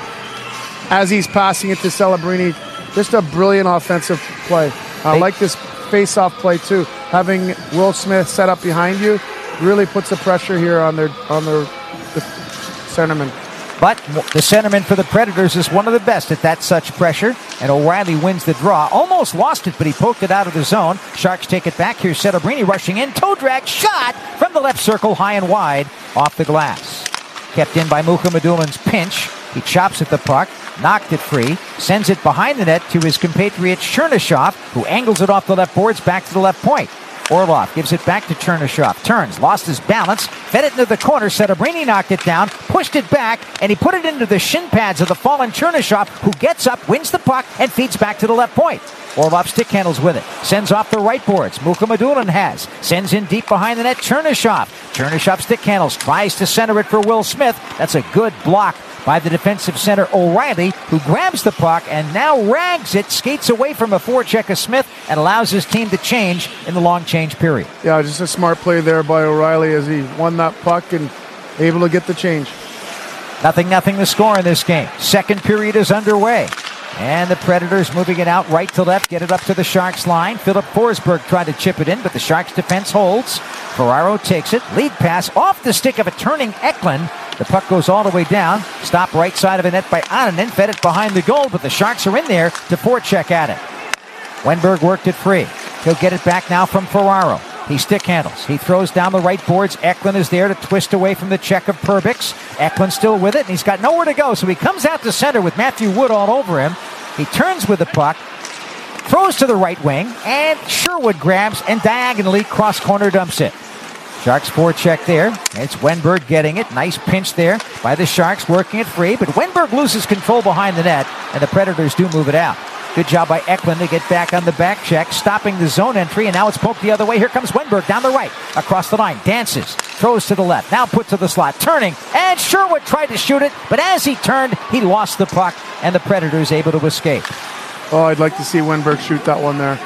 as he's passing it to Celebrini. Just a brilliant offensive play. I like this face-off play too. Having Will Smith set up behind you really puts the pressure here on their on their the centerman. But the centerman for the Predators is one of the best at that such pressure. And O'Reilly wins the draw. Almost lost it, but he poked it out of the zone. Sharks take it back. Here's Celebrini rushing in. Toe drag shot from the left circle, high and wide, off the glass. Kept in by Mukhamadulin's pinch. He chops at the puck, knocked it free, sends it behind the net to his compatriot Chernyshov, who angles it off the left boards back to the left point. Orlov gives it back to Chernyshov. Turns, lost his balance, fed it into the corner. Celebrini knocked it down, pushed it back, and he put it into the shin pads of the fallen Chernyshov, who gets up, wins the puck, and feeds back to the left point. Orlov stick handles with it. Sends off the right boards. Mukhamadulin has. Sends in deep behind the net. Chernyshov. Chernyshov stick handles. Tries to center it for Will Smith. That's a good block by the defensive center O'Reilly, who grabs the puck and now rags it, skates away from a forecheck of Smith, and allows his team to change in the long change period. Yeah, just a smart play there by O'Reilly as he won that puck and able to get the change. Nothing, nothing to score in this game. Second period is underway. And the Predators moving it out right to left, get it up to the Sharks line. Philip Forsberg tried to chip it in, but the Sharks defense holds. Ferraro takes it. Lead pass off the stick of a turning Eklund. The puck goes all the way down. Stopped right side of the net by Ananen. Fed it behind the goal, but the Sharks are in there to forecheck at it. Wenberg worked it free. He'll get it back now from Ferraro. He stick handles. He throws down the right boards. Eklund is there to twist away from the check of Perbix. Eklund still with it, and he's got nowhere to go, so he comes out to center with Matthew Wood all over him. He turns with the puck, throws to the right wing, and Sherwood grabs and diagonally cross-corner dumps it. Sharks forecheck there. It's Wenberg getting it. Nice pinch there by the Sharks, working it free, but Wenberg loses control behind the net, and the Predators do move it out. Good job by Eklund to get back on the back check, stopping the zone entry, and now it's poked the other way. Here comes Wenberg down the right, across the line, dances, throws to the left, now put to the slot, turning, and Sherwood tried to shoot it, but as he turned, he lost the puck, and the Predators able to escape. Oh, I'd like to see Wenberg shoot that one there.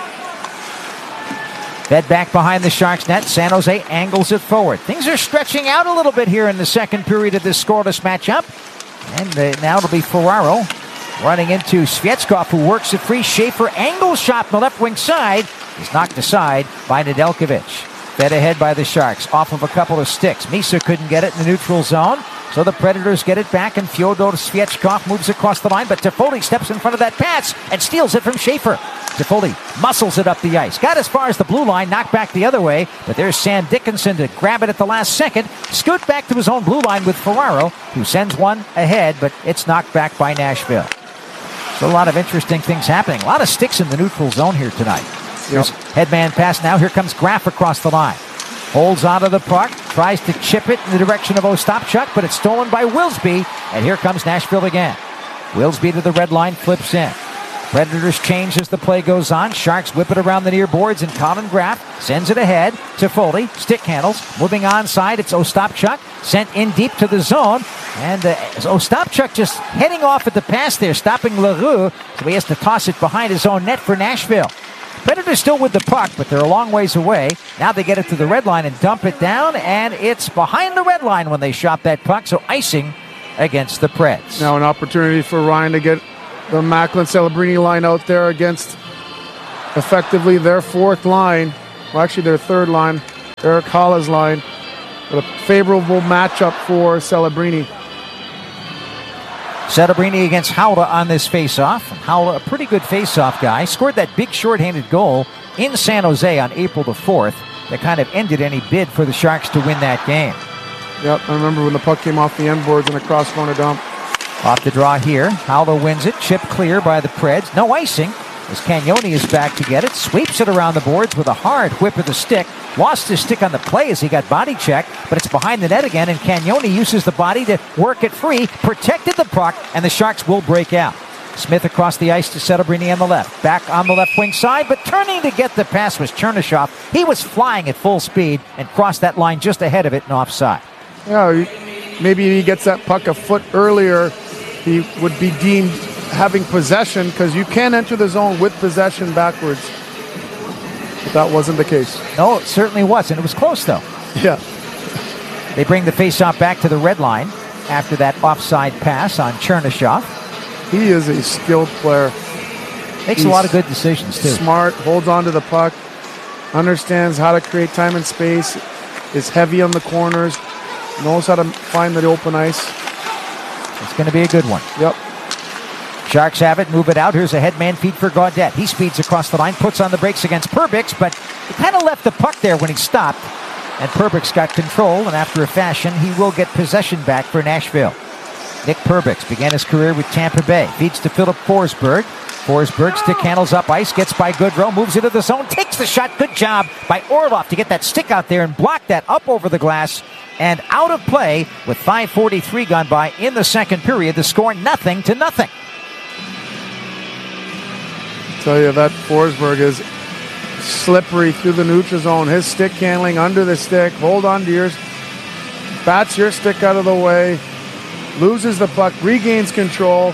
Fed back behind the Sharks net, San Jose angles it forward. Things are stretching out a little bit here in the second period of this scoreless matchup, and uh, now it'll be Ferraro running into Svechkov, who works it free. Schaefer angles shot on the left wing side. He's knocked aside by Nedeljkovic. Fed ahead by the Sharks off of a couple of sticks. Misa couldn't get it in the neutral zone, so the Predators get it back, and Fyodor Svechkov moves across the line, but Toffoli steps in front of that pass and steals it from Schaefer. Toffoli muscles it up the ice. Got as far as the blue line, knocked back the other way, but there's Sam Dickinson to grab it at the last second. Scoot back to his own blue line with Ferraro, who sends one ahead, but it's knocked back by Nashville. So a lot of interesting things happening. A lot of sticks in the neutral zone here tonight. Here's yep. Headman pass now. Here comes Graf across the line. Holds onto the puck. Tries to chip it in the direction of Ostapchuk, but it's stolen by Wilsby. And here comes Nashville again. Wilsby to the red line, flips in. Predators change as the play goes on. Sharks whip it around the near boards, and Colin Graff sends it ahead to Foley. Stick handles. Moving onside, it's Ostapchuk. Sent in deep to the zone. And uh, Ostapchuk just heading off at the pass there, stopping LaRue. So he has to toss it behind his own net for Nashville. Predators still with the puck, but they're a long ways away. Now they get it to the red line and dump it down, and it's behind the red line when they shot that puck, so icing against the Preds. Now an opportunity for Ryan to get the Macklin Celebrini line out there against effectively their fourth line, well actually their third line, Eric Halla's line, but a favorable matchup for Celebrini. Celebrini against Haula on this faceoff. Haula, a pretty good faceoff guy, scored that big shorthanded goal in San Jose on April the fourth that kind of ended any bid for the Sharks to win that game. Yep, I remember when the puck came off the end boards and across corner dump. Off the draw here. Haula wins it. Chip clear by the Preds. No icing as Cagnoni is back to get it. Sweeps it around the boards with a hard whip of the stick. Lost his stick on the play as he got body checked, but it's behind the net again, and Cagnoni uses the body to work it free. Protected the puck, and the Sharks will break out. Smith across the ice to Celebrini on the left. Back on the left wing side, but turning to get the pass was Chernyshov. He was flying at full speed and crossed that line just ahead of it and offside. Yeah, maybe he gets that puck a foot earlier, he would be deemed having possession, because you can enter the zone with possession backwards. But that wasn't the case. No, it certainly wasn't. It was close, though. Yeah. They bring the faceoff back to the red line after that offside pass on Chernyshov. He is a skilled player. Makes He's a lot of good decisions, too. Smart, holds on to the puck, understands how to create time and space, is heavy on the corners, knows how to find the open ice. It's going to be a good one. Yep. Sharks have it, move it out. Here's a headman feed for Gaudette. He speeds across the line, puts on the brakes against Perbix, but he kind of left the puck there when he stopped. And Perbix got control, and after a fashion, he will get possession back for Nashville. Nick Perbix began his career with Tampa Bay. Feeds to Philip Forsberg. Forsberg stick handles up ice, gets by Goodrow, moves into the zone, takes the shot. Good job by Orlov to get that stick out there and block that up over the glass. And out of play with five forty-three gone by in the second period. The score nothing to nothing. Tell you that Forsberg is slippery through the neutral zone. His stick handling under the stick. Hold on to yours. Bats your stick out of the way. Loses the puck. Regains control.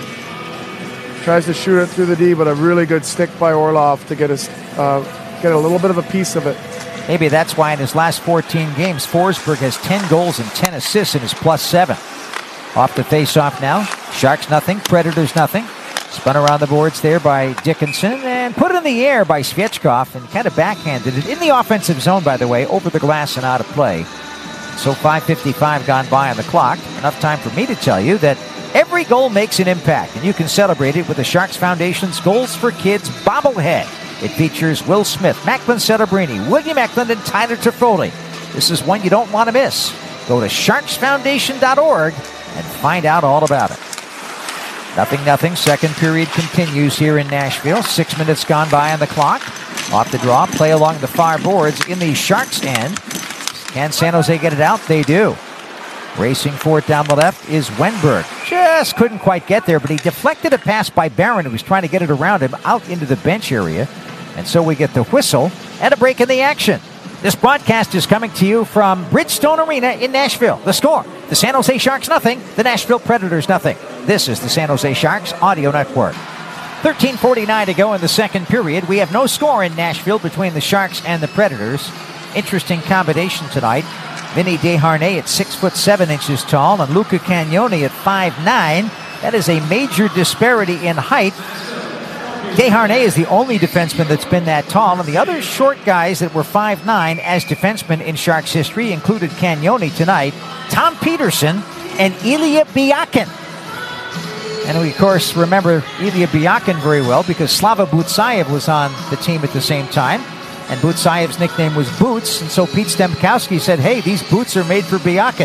Tries to shoot it through the D, but a really good stick by Orlov to get a, uh, get a little bit of a piece of it. Maybe that's why in his last fourteen games, Forsberg has ten goals and ten assists in his plus seven. Off the face-off now. Sharks nothing. Predators nothing. Spun around the boards there by Dickinson and put it in the air by Svechkov and kind of backhanded it in the offensive zone, by the way, over the glass and out of play. So five fifty-five gone by on the clock. Enough time for me to tell you that every goal makes an impact, and you can celebrate it with the Sharks Foundation's Goals for Kids bobblehead. It features Will Smith, Macklin Celebrini, William Eklund, and Tyler Toffoli. This is one you don't want to miss. Go to sharks foundation dot org and find out all about it. Nothing, nothing. Second period continues here in Nashville. Six minutes gone by on the clock. Off the draw, play along the far boards in the Sharks' end. Can San Jose get it out? They do. Racing for it down the left is Wenberg. Just couldn't quite get there, but he deflected a pass by Barron, who was trying to get it around him out into the bench area. And so we get the whistle and a break in the action. This broadcast is coming to you from Bridgestone Arena in Nashville. The score, the San Jose Sharks nothing, the Nashville Predators nothing. This is the San Jose Sharks Audio Network. thirteen forty-nine to go in the second period. We have no score in Nashville between the Sharks and the Predators. Interesting combination tonight. Vinny Desharnais at six foot seven inches tall and Luca Cagnoni at five nine. That is a major disparity in height. Desharnais is the only defenseman that's been that tall, and the other short guys that were five nine as defensemen in Sharks history included Cagnoni tonight, Tom Peterson, and Ilya Biakin. And we, of course, remember Ilya Biakin very well because Slava Butsayev was on the team at the same time. And Butsayev's nickname was Boots, and so Pete Stemkowski said, hey, these boots are made for Biakin.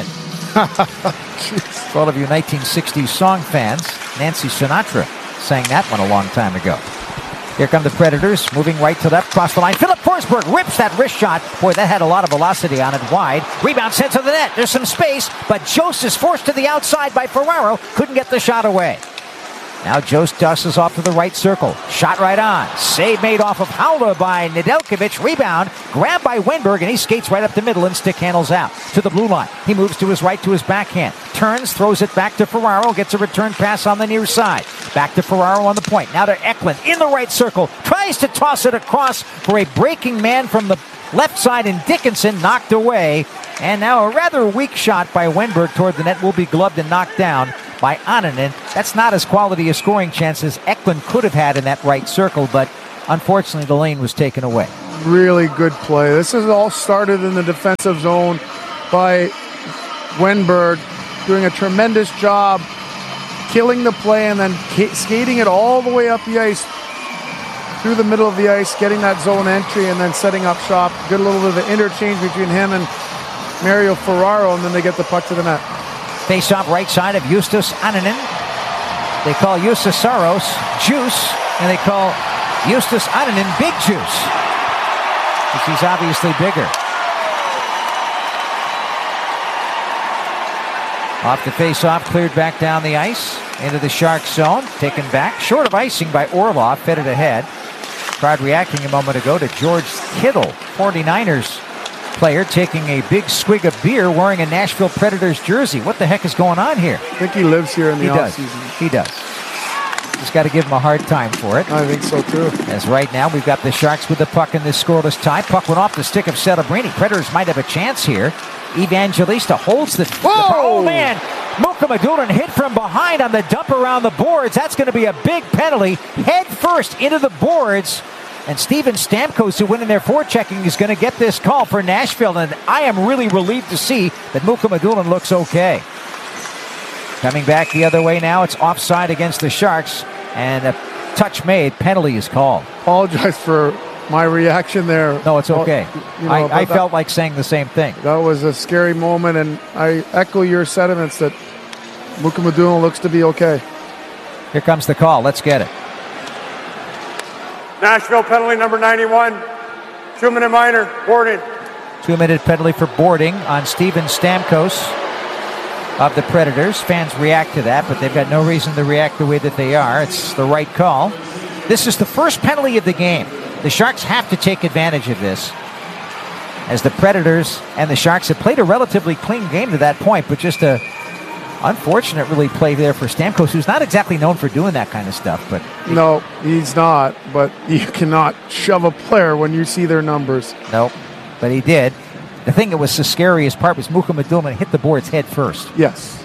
For all of you nineteen sixties song fans, Nancy Sinatra sang that one a long time ago. Here come the Predators, moving right to left, cross the line. Philip Forsberg rips that wrist shot. Boy, that had a lot of velocity on it, wide. Rebound sent to the net. There's some space, but Jost is forced to the outside by Ferraro. Couldn't get the shot away. Now Jost dusses off to the right circle. Shot right on. Save made off of Haula by Nedeljkovic. Rebound. Grabbed by Wenberg, and he skates right up the middle and stick handles out to the blue line. He moves to his right to his backhand. Turns, throws it back to Ferraro. Gets a return pass on the near side. Back to Ferraro on the point. Now to Eklund in the right circle. Tries to toss it across for a breaking man from the left side, and Dickinson knocked away. And now a rather weak shot by Wenberg toward the net will be gloved and knocked down by Annunen. That's not as quality a scoring chance as Eklund could have had in that right circle, but unfortunately the lane was taken away. Really good play. This is all started in the defensive zone by Wenberg, doing a tremendous job killing the play and then skating it all the way up the ice through the middle of the ice, getting that zone entry and then setting up shop. Good little bit of the interchange between him and Mario Ferraro, and then they get the puck to the net. Face-off right side of Justus Annunen. They call Justus Saros Juice, and they call Justus Annunen Big Juice, because he's obviously bigger. Off the face-off, cleared back down the ice into the Sharks zone, taken back, short of icing by Orlov, fed it ahead. Tried reacting a moment ago to George Kittle, forty-niners player, taking a big swig of beer wearing a Nashville Predators jersey. What the heck is going on here? I think he lives here in the he does. offseason. He does. Just got to give him a hard time for it. I think so too. As right now we've got the Sharks with the puck in this scoreless tie. Puck went off the stick of Celebrini. Predators might have a chance here. Evangelista holds the... Whoa! the oh, man! Mukhamadullin hit from behind on the dump around the boards. That's going to be a big penalty. Head first into the boards. And Steven Stamkos, who went in there forechecking, is going to get this call for Nashville. And I am really relieved to see that Mukhamadullin looks okay. Coming back the other way now, it's offside against the Sharks. And a touch made, penalty is called. Apologize for my reaction there. No, it's okay. You know, I, I that, felt like saying the same thing. That was a scary moment, and I echo your sentiments that Mukhamadullin looks to be okay. Here comes the call. Let's get it. Nashville penalty number ninety-one. Two-minute minor, boarding. Two-minute penalty for boarding on Steven Stamkos of the Predators. Fans react to that, but they've got no reason to react the way that they are. It's the right call. This is the first penalty of the game. The Sharks have to take advantage of this, as the Predators and the Sharks have played a relatively clean game to that point, but just a unfortunate really play there for Stamkos, who's not exactly known for doing that kind of stuff. But no, he's not, but you cannot shove a player when you see their numbers. No, but he did. The thing that was the scariest part was Mukhamadullin hit the boards head first. Yes.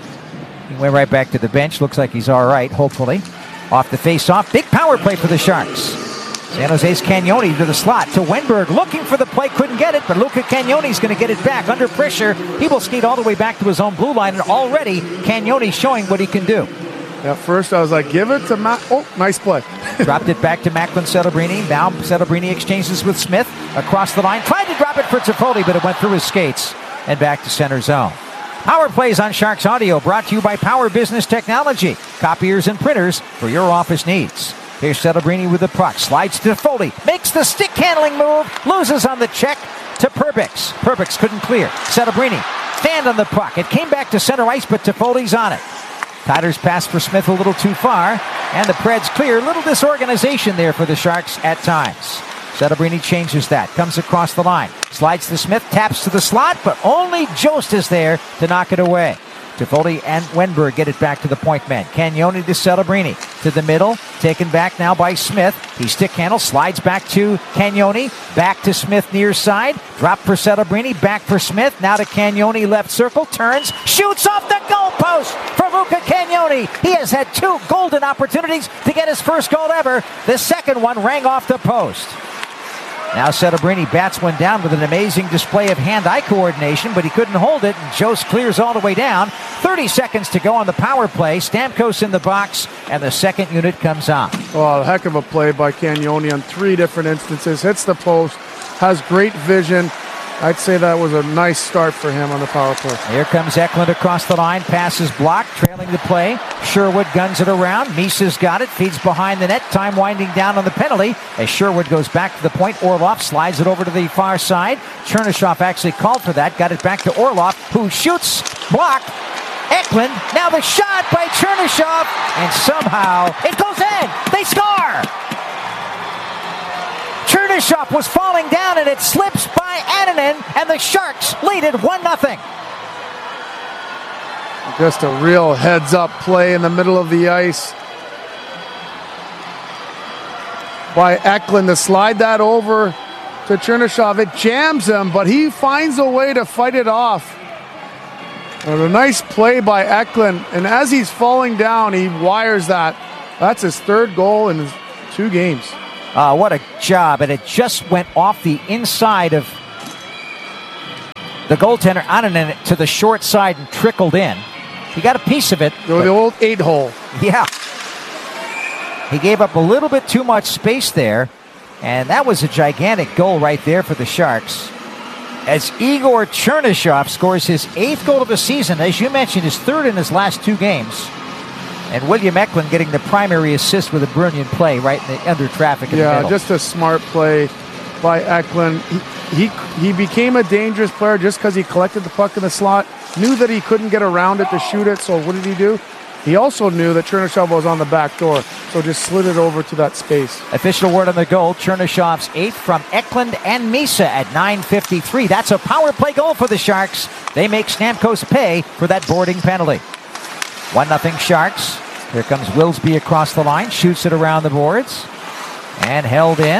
He went right back to the bench. Looks like he's all right, hopefully. Off the face-off. Big power play for the Sharks. San Jose's Cagnoni to the slot to Wenberg. Looking for the play. Couldn't get it, but Luca Cagnoni's going to get it back. Under pressure, he will skate all the way back to his own blue line, and already Cagnoni showing what he can do. At first, I was like, give it to Matt. Oh, nice play. Dropped it back to Macklin Celebrini. Now Celebrini exchanges with Smith across the line. Tried to drop it for Toffoli, but it went through his skates and back to center zone. Power Plays on Sharks Audio, brought to you by Power Business Technology. Copiers and printers for your office needs. Here's Celebrini with the puck. Slides to Foley. Makes the stick handling move. Loses on the check to Perbix. Perbix couldn't clear. Celebrini fanned on the puck. It came back to center ice, but Toffoli's on it. Tyler's pass for Smith a little too far. And the Preds clear. Little disorganization there for the Sharks at times. Celebrini changes that. Comes across the line. Slides to Smith. Taps to the slot, but only Jost is there to knock it away. Toffoli and Wenberg get it back to the point man. Cagnoni to Celebrini. To the middle. Taken back now by Smith. He stick handle. Slides back to Cagnoni. Back to Smith near side. Drop for Celebrini. Back for Smith. Now to Cagnoni left circle. Turns. Shoots off the goalpost for Luca Cagnoni. He has had two golden opportunities to get his first goal ever. The second one rang off the post. Now Celebrini bats one down with an amazing display of hand-eye coordination, but he couldn't hold it, and Jost clears all the way down. thirty seconds to go on the power play. Stamkos in the box, and the second unit comes on. Oh, a heck of a play by Cagnoni on three different instances. Hits the post, has great vision. I'd say that was a nice start for him on the power play. Here comes Eklund across the line. Passes blocked, trailing the play. Sherwood guns it around. Misa's got it. Feeds behind the net. Time winding down on the penalty as Sherwood goes back to the point. Orlov slides it over to the far side. Chernyshov actually called for that. Got it back to Orlov, who shoots. Blocked. Eklund, now the shot by Chernyshov, and somehow it goes in. They score! Chernyshov was falling down, and it slips by Annunen, and the Sharks lead it one nothing. Just a real heads-up play in the middle of the ice by Eklund to slide that over to Chernyshov. It jams him, but he finds a way to fight it off. And a nice play by Eklund, and as he's falling down, he wires that. That's his third goal in his two games. Uh, what a job, and it just went off the inside of the goaltender Annunen to the short side and trickled in. He got a piece of it. The old eight hole. Yeah. He gave up a little bit too much space there, and that was a gigantic goal right there for the Sharks. As Igor Chernyshov scores his eighth goal of the season, as you mentioned, his third in his last two games. And William Eklund getting the primary assist with a brilliant play right in the under traffic in yeah, the middle. Just a smart play by Eklund. He, he, he became a dangerous player just because he collected the puck in the slot, knew that he couldn't get around it to shoot it, so what did he do? He also knew that Chernyshov was on the back door, so just slid it over to that space. Official word on the goal, Chernyshov's eighth from Eklund and Misa at nine fifty-three. That's a power play goal for the Sharks. They make Stamkos pay for that boarding penalty. one nothing Sharks. Here comes Willsby across the line, shoots it around the boards, and held in.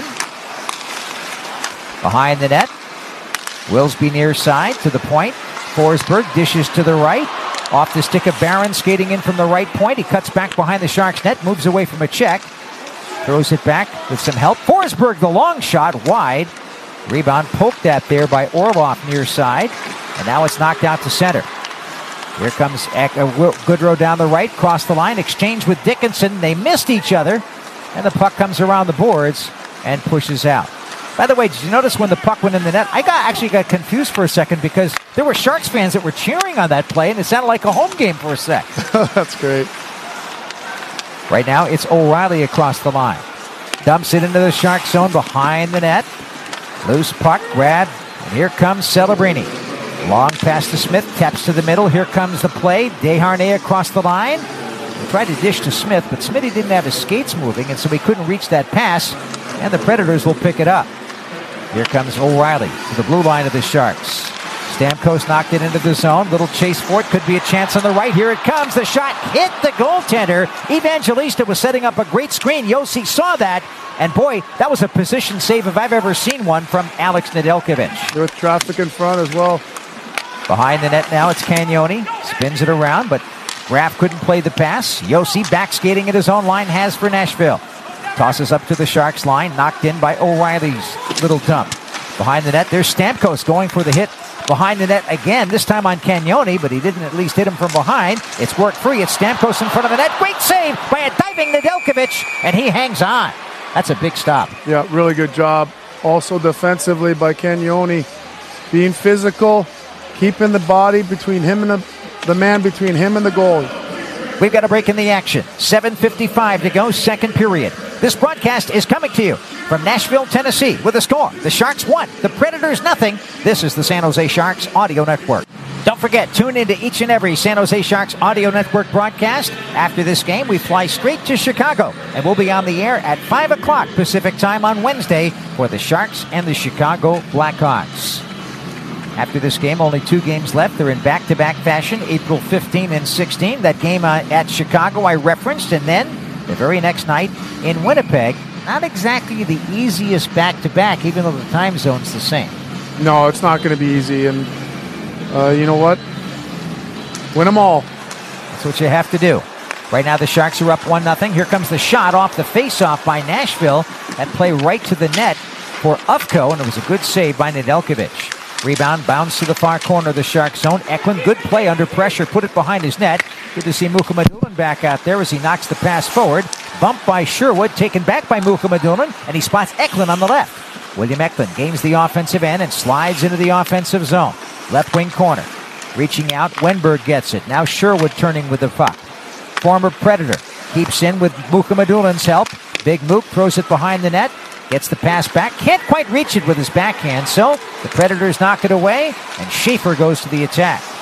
Behind the net, Willsby near side to the point. Forsberg dishes to the right. Off the stick of Barron, skating in from the right point. He cuts back behind the Sharks net, moves away from a check. Throws it back with some help. Forsberg, the long shot, wide. Rebound poked at there by Orlov near side. And now it's knocked out to center. Here comes Goodrow down the right, cross the line, exchange with Dickinson. They missed each other, and the puck comes around the boards and pushes out. By the way, did you notice when the puck went in the net? I got actually got confused for a second because there were Sharks fans that were cheering on that play, and it sounded like a home game for a sec. That's great. Right now, it's O'Reilly across the line. Dumps it into the Shark zone behind the net. Loose puck, grab, and here comes Celebrini. Long pass to Smith, taps to the middle. Here comes the play. Desharnais across the line. He tried to dish to Smith, but Smitty didn't have his skates moving, and so he couldn't reach that pass, and the Predators will pick it up. Here comes O'Reilly to the blue line of the Sharks. Stamkos knocked it into the zone. Little chase for it. Could be a chance on the right. Here it comes. The shot hit the goaltender. Evangelista was setting up a great screen. Yossi saw that. And boy, that was a position save if I've ever seen one from Alex Nedeljkovic. With traffic in front as well. Behind the net now, it's Cagnoni. Spins it around, but Graf couldn't play the pass. Yossi back skating at his own line, has for Nashville. Tosses up to the Sharks line, knocked in by O'Reilly's little dump. Behind the net, there's Stamkos going for the hit behind the net again, this time on Cagnoni, but he didn't at least hit him from behind. It's worked free. It's Stamkos in front of the net. Great save by a diving Nedeljkovic, and he hangs on. That's a big stop. Yeah, really good job. Also defensively by Cagnoni. Being physical, keeping the body between him and the, the man between him and the goal. We've got a break in the action. seven fifty-five to go, second period. This broadcast is coming to you from Nashville, Tennessee, with a score. The Sharks one, the Predators nothing. This is the San Jose Sharks Audio Network. Don't forget, tune into each and every San Jose Sharks Audio Network broadcast. After this game, we fly straight to Chicago, and we'll be on the air at five o'clock Pacific time on Wednesday for the Sharks and the Chicago Blackhawks. After this game, only two games left. They're in back-to-back fashion, April fifteenth and sixteenth. That game uh, at Chicago I referenced, and then the very next night in Winnipeg. Not exactly the easiest back-to-back, even though the time zone's the same. No, it's not going to be easy, and uh, you know what? Win them all. That's what you have to do. Right now the Sharks are up one nothing. Here comes the shot off the face-off by Nashville. That play right to the net for Ufko, and it was a good save by Nedeljkovic. Rebound, bounce to the far corner of the Shark zone. Eklund, good play under pressure, put it behind his net. Good to see Mukhamadullin back out there as he knocks the pass forward. Bumped by Sherwood, taken back by Mukhamadullin, and he spots Eklund on the left. William Eklund gains the offensive end and slides into the offensive zone. Left wing corner. Reaching out, Wenberg gets it. Now Sherwood turning with the puck. Former Predator keeps in with Mukhamadullin's help. Big Mook throws it behind the net. Gets the pass back. Can't quite reach it with his backhand, so the Predators knock it away, and Schaefer goes to the attack.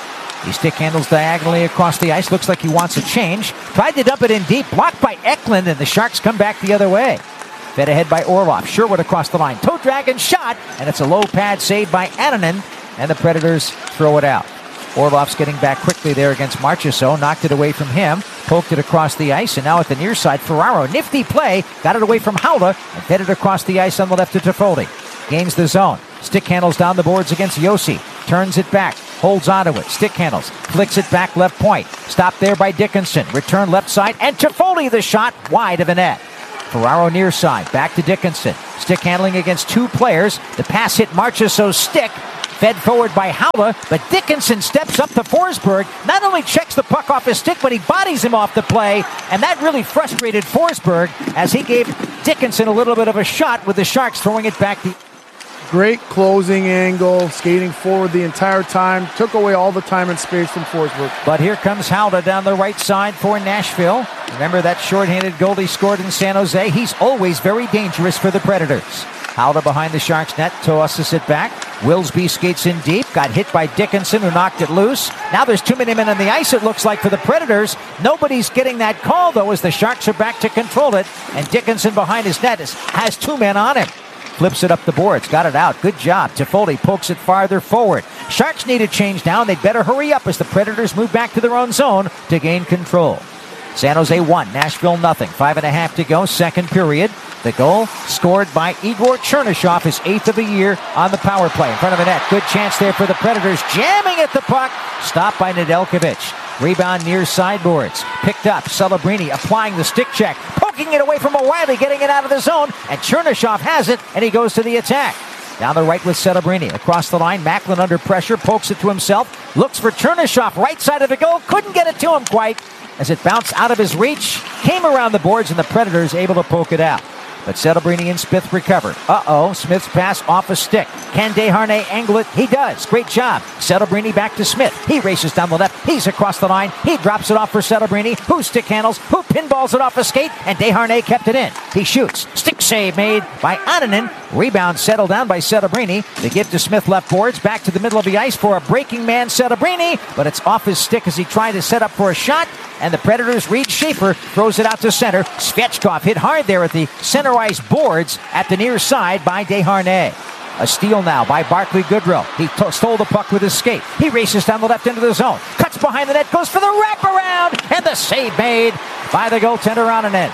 He stick handles diagonally across the ice. Looks like he wants a change. Tried to dump it in deep. Blocked by Eklund, and the Sharks come back the other way. Fed ahead by Orlov. Sherwood across the line. Toe drag and shot, and it's a low pad save by Annunen, and the Predators throw it out. Orlov's getting back quickly there against Marchessault. Knocked it away from him. Poked it across the ice, and now at the near side, Ferraro. Nifty play. Got it away from Haula, and fed it across the ice on the left to Toffoli. Gains the zone. Stick handles down the boards against Josi. Turns it back. Holds onto it. Stick handles. Flicks it back left point. Stopped there by Dickinson. Return left side, and Toffoli the shot wide of the net. Ferraro near side. Back to Dickinson. Stick handling against two players. The pass hit Marchessault's stick. Fed forward by Haula, but Dickinson steps up to Forsberg. Not only checks the puck off his stick, but he bodies him off the play, and that really frustrated Forsberg as he gave Dickinson a little bit of a shot with the Sharks throwing it back. The Great closing angle, skating forward the entire time. Took away all the time and space from Forsberg. But here comes Haula down the right side for Nashville. Remember that shorthanded goal he scored in San Jose? He's always very dangerous for the Predators. Haula behind the Sharks net, tosses it back. Wilsby skates in deep, got hit by Dickinson, who knocked it loose. Now there's too many men on the ice, it looks like, for the Predators. Nobody's getting that call, though, as the Sharks are back to control it. And Dickinson behind his net is, has two men on him. Flips it up the boards, got it out. Good job. Toffoli pokes it farther forward. Sharks need a change now, and they'd better hurry up as the Predators move back to their own zone to gain control. San Jose one, Nashville nothing. Five and a half to go, second period. The goal scored by Igor Chernyshov, his eighth of the year on the power play. In front of the net, good chance there for the Predators. Jamming at the puck, stopped by Nedeljkovic. Rebound near sideboards. Picked up, Celebrini applying the stick check. Poking it away from O'Reilly, getting it out of the zone. And Chernyshov has it, and he goes to the attack. Down the right with Celebrini. Across the line, Macklin under pressure, pokes it to himself. Looks for Chernyshov, right side of the goal. Couldn't get it to him quite as it bounced out of his reach. Came around the boards, and the Predators able to poke it out. But Celebrini and Smith recovered. Uh-oh, Smith's pass off a stick. Can Desharnais angle it? He does. Great job. Celebrini back to Smith. He races down the left. He's across the line. He drops it off for Celebrini, who stick handles, who pinballs it off a skate, and Desharnais kept it in. He shoots. Stick save made by Annunen. Rebound settled down by Celebrini. They give to Smith left boards. Back to the middle of the ice for a breaking man, Celebrini, but it's off his stick as he tried to set up for a shot. And the Predators, Reed Schaefer, throws it out to center. Svechkov hit hard there at the center ice boards at the near side by Desharnais. A steal now by Barclay Goodrow. He t- stole the puck with his skate. He races down the left into the zone. Cuts behind the net, goes for the wraparound, and the save made by the goaltender Annunen.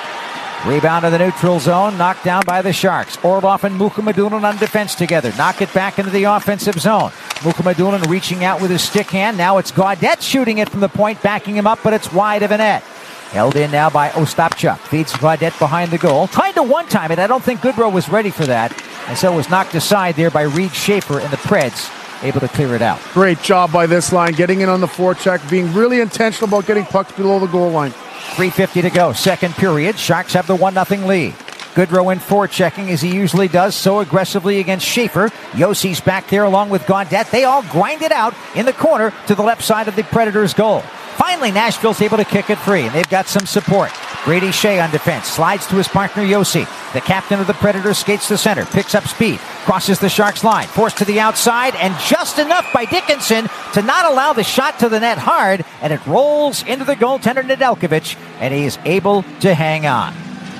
Rebound to the neutral zone, knocked down by the Sharks. Orlov and Mukhamadullin on defense together. Knock it back into the offensive zone. Mukhamadullin reaching out with his stick hand. Now it's Gaudette shooting it from the point, backing him up, but it's wide of a net. Held in now by Ostapchuk. Feeds Gaudette behind the goal. Tried to one-time it. I don't think Goodrow was ready for that. And so it was knocked aside there by Reed Schaefer, and the Preds able to clear it out. Great job by this line, getting in on the forecheck, being really intentional about getting pucks below the goal line. three fifty to go, second period. Sharks have the one nothing lead. Goodrow in forechecking as he usually does, so aggressively against Schaefer. Yossi's back there along with Gaudette. They all grind it out in the corner to the left side of the Predators' goal. Finally, Nashville's able to kick it free, and they've got some support. Brady Shea on defense, slides to his partner Josi. The captain of the Predators skates to center, picks up speed, crosses the Sharks line, forced to the outside, and just enough by Dickinson to not allow the shot to the net hard, and it rolls into the goaltender Nedeljkovic, and he is able to hang on.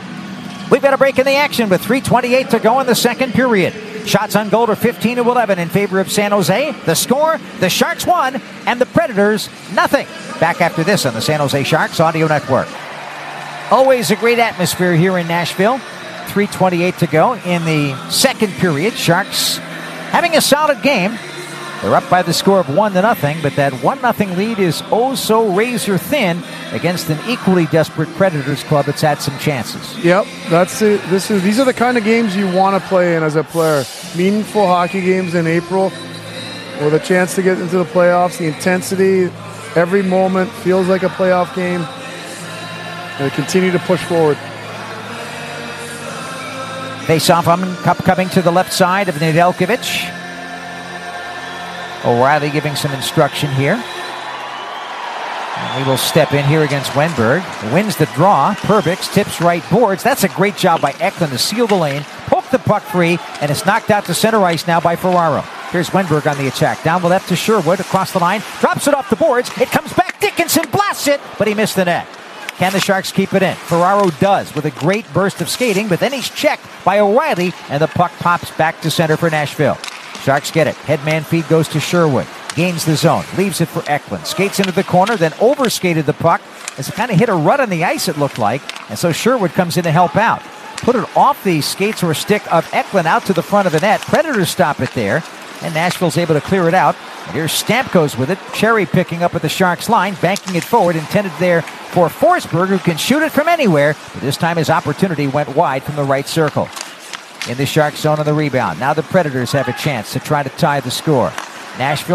We've got a break in the action with three twenty-eight to go in the second period. Shots on goal are fifteen to eleven in favor of San Jose. The score, the Sharks won, and the Predators nothing. Back after this on the San Jose Sharks Audio Network. Always a great atmosphere here in Nashville. three twenty-eight to go in the second period. Sharks having a solid game. They're up by the score of one to nothing, but that one nothing lead is oh so razor thin against an equally desperate Predators club that's had some chances. Yep, that's it. This is these are the kind of games you want to play in as a player. Meaningful hockey games in April with a chance to get into the playoffs. The intensity, every moment feels like a playoff game. And they continue to push forward. Face-off coming to the left side of Nedeljkovic. O'Reilly giving some instruction here. And he will step in here against Wenberg. Wins the draw. Perbix tips right boards. That's a great job by Eklund to seal the lane, poke the puck free, and it's knocked out to center ice now by Ferraro. Here's Wenberg on the attack. Down the left to Sherwood, across the line. Drops it off the boards. It comes back. Dickinson blasts it, but he missed the net. Can the Sharks keep it in? Ferraro does with a great burst of skating, but then he's checked by O'Reilly, and the puck pops back to center for Nashville. Sharks get it. Headman feed goes to Sherwood. Gains the zone. Leaves it for Eklund. Skates into the corner, then overskated the puck as it kind of hit a rut on the ice, it looked like. And so Sherwood comes in to help out. Put it off the skates or stick of Eklund out to the front of the net. Predators stop it there, and Nashville's able to clear it out. And here's Stamkos with it. Cherry picking up at the Sharks line, banking it forward, intended there for Forsberg, who can shoot it from anywhere. But this time his opportunity went wide from the right circle. In the Sharks zone on the rebound. Now the Predators have a chance to try to tie the score. Nashville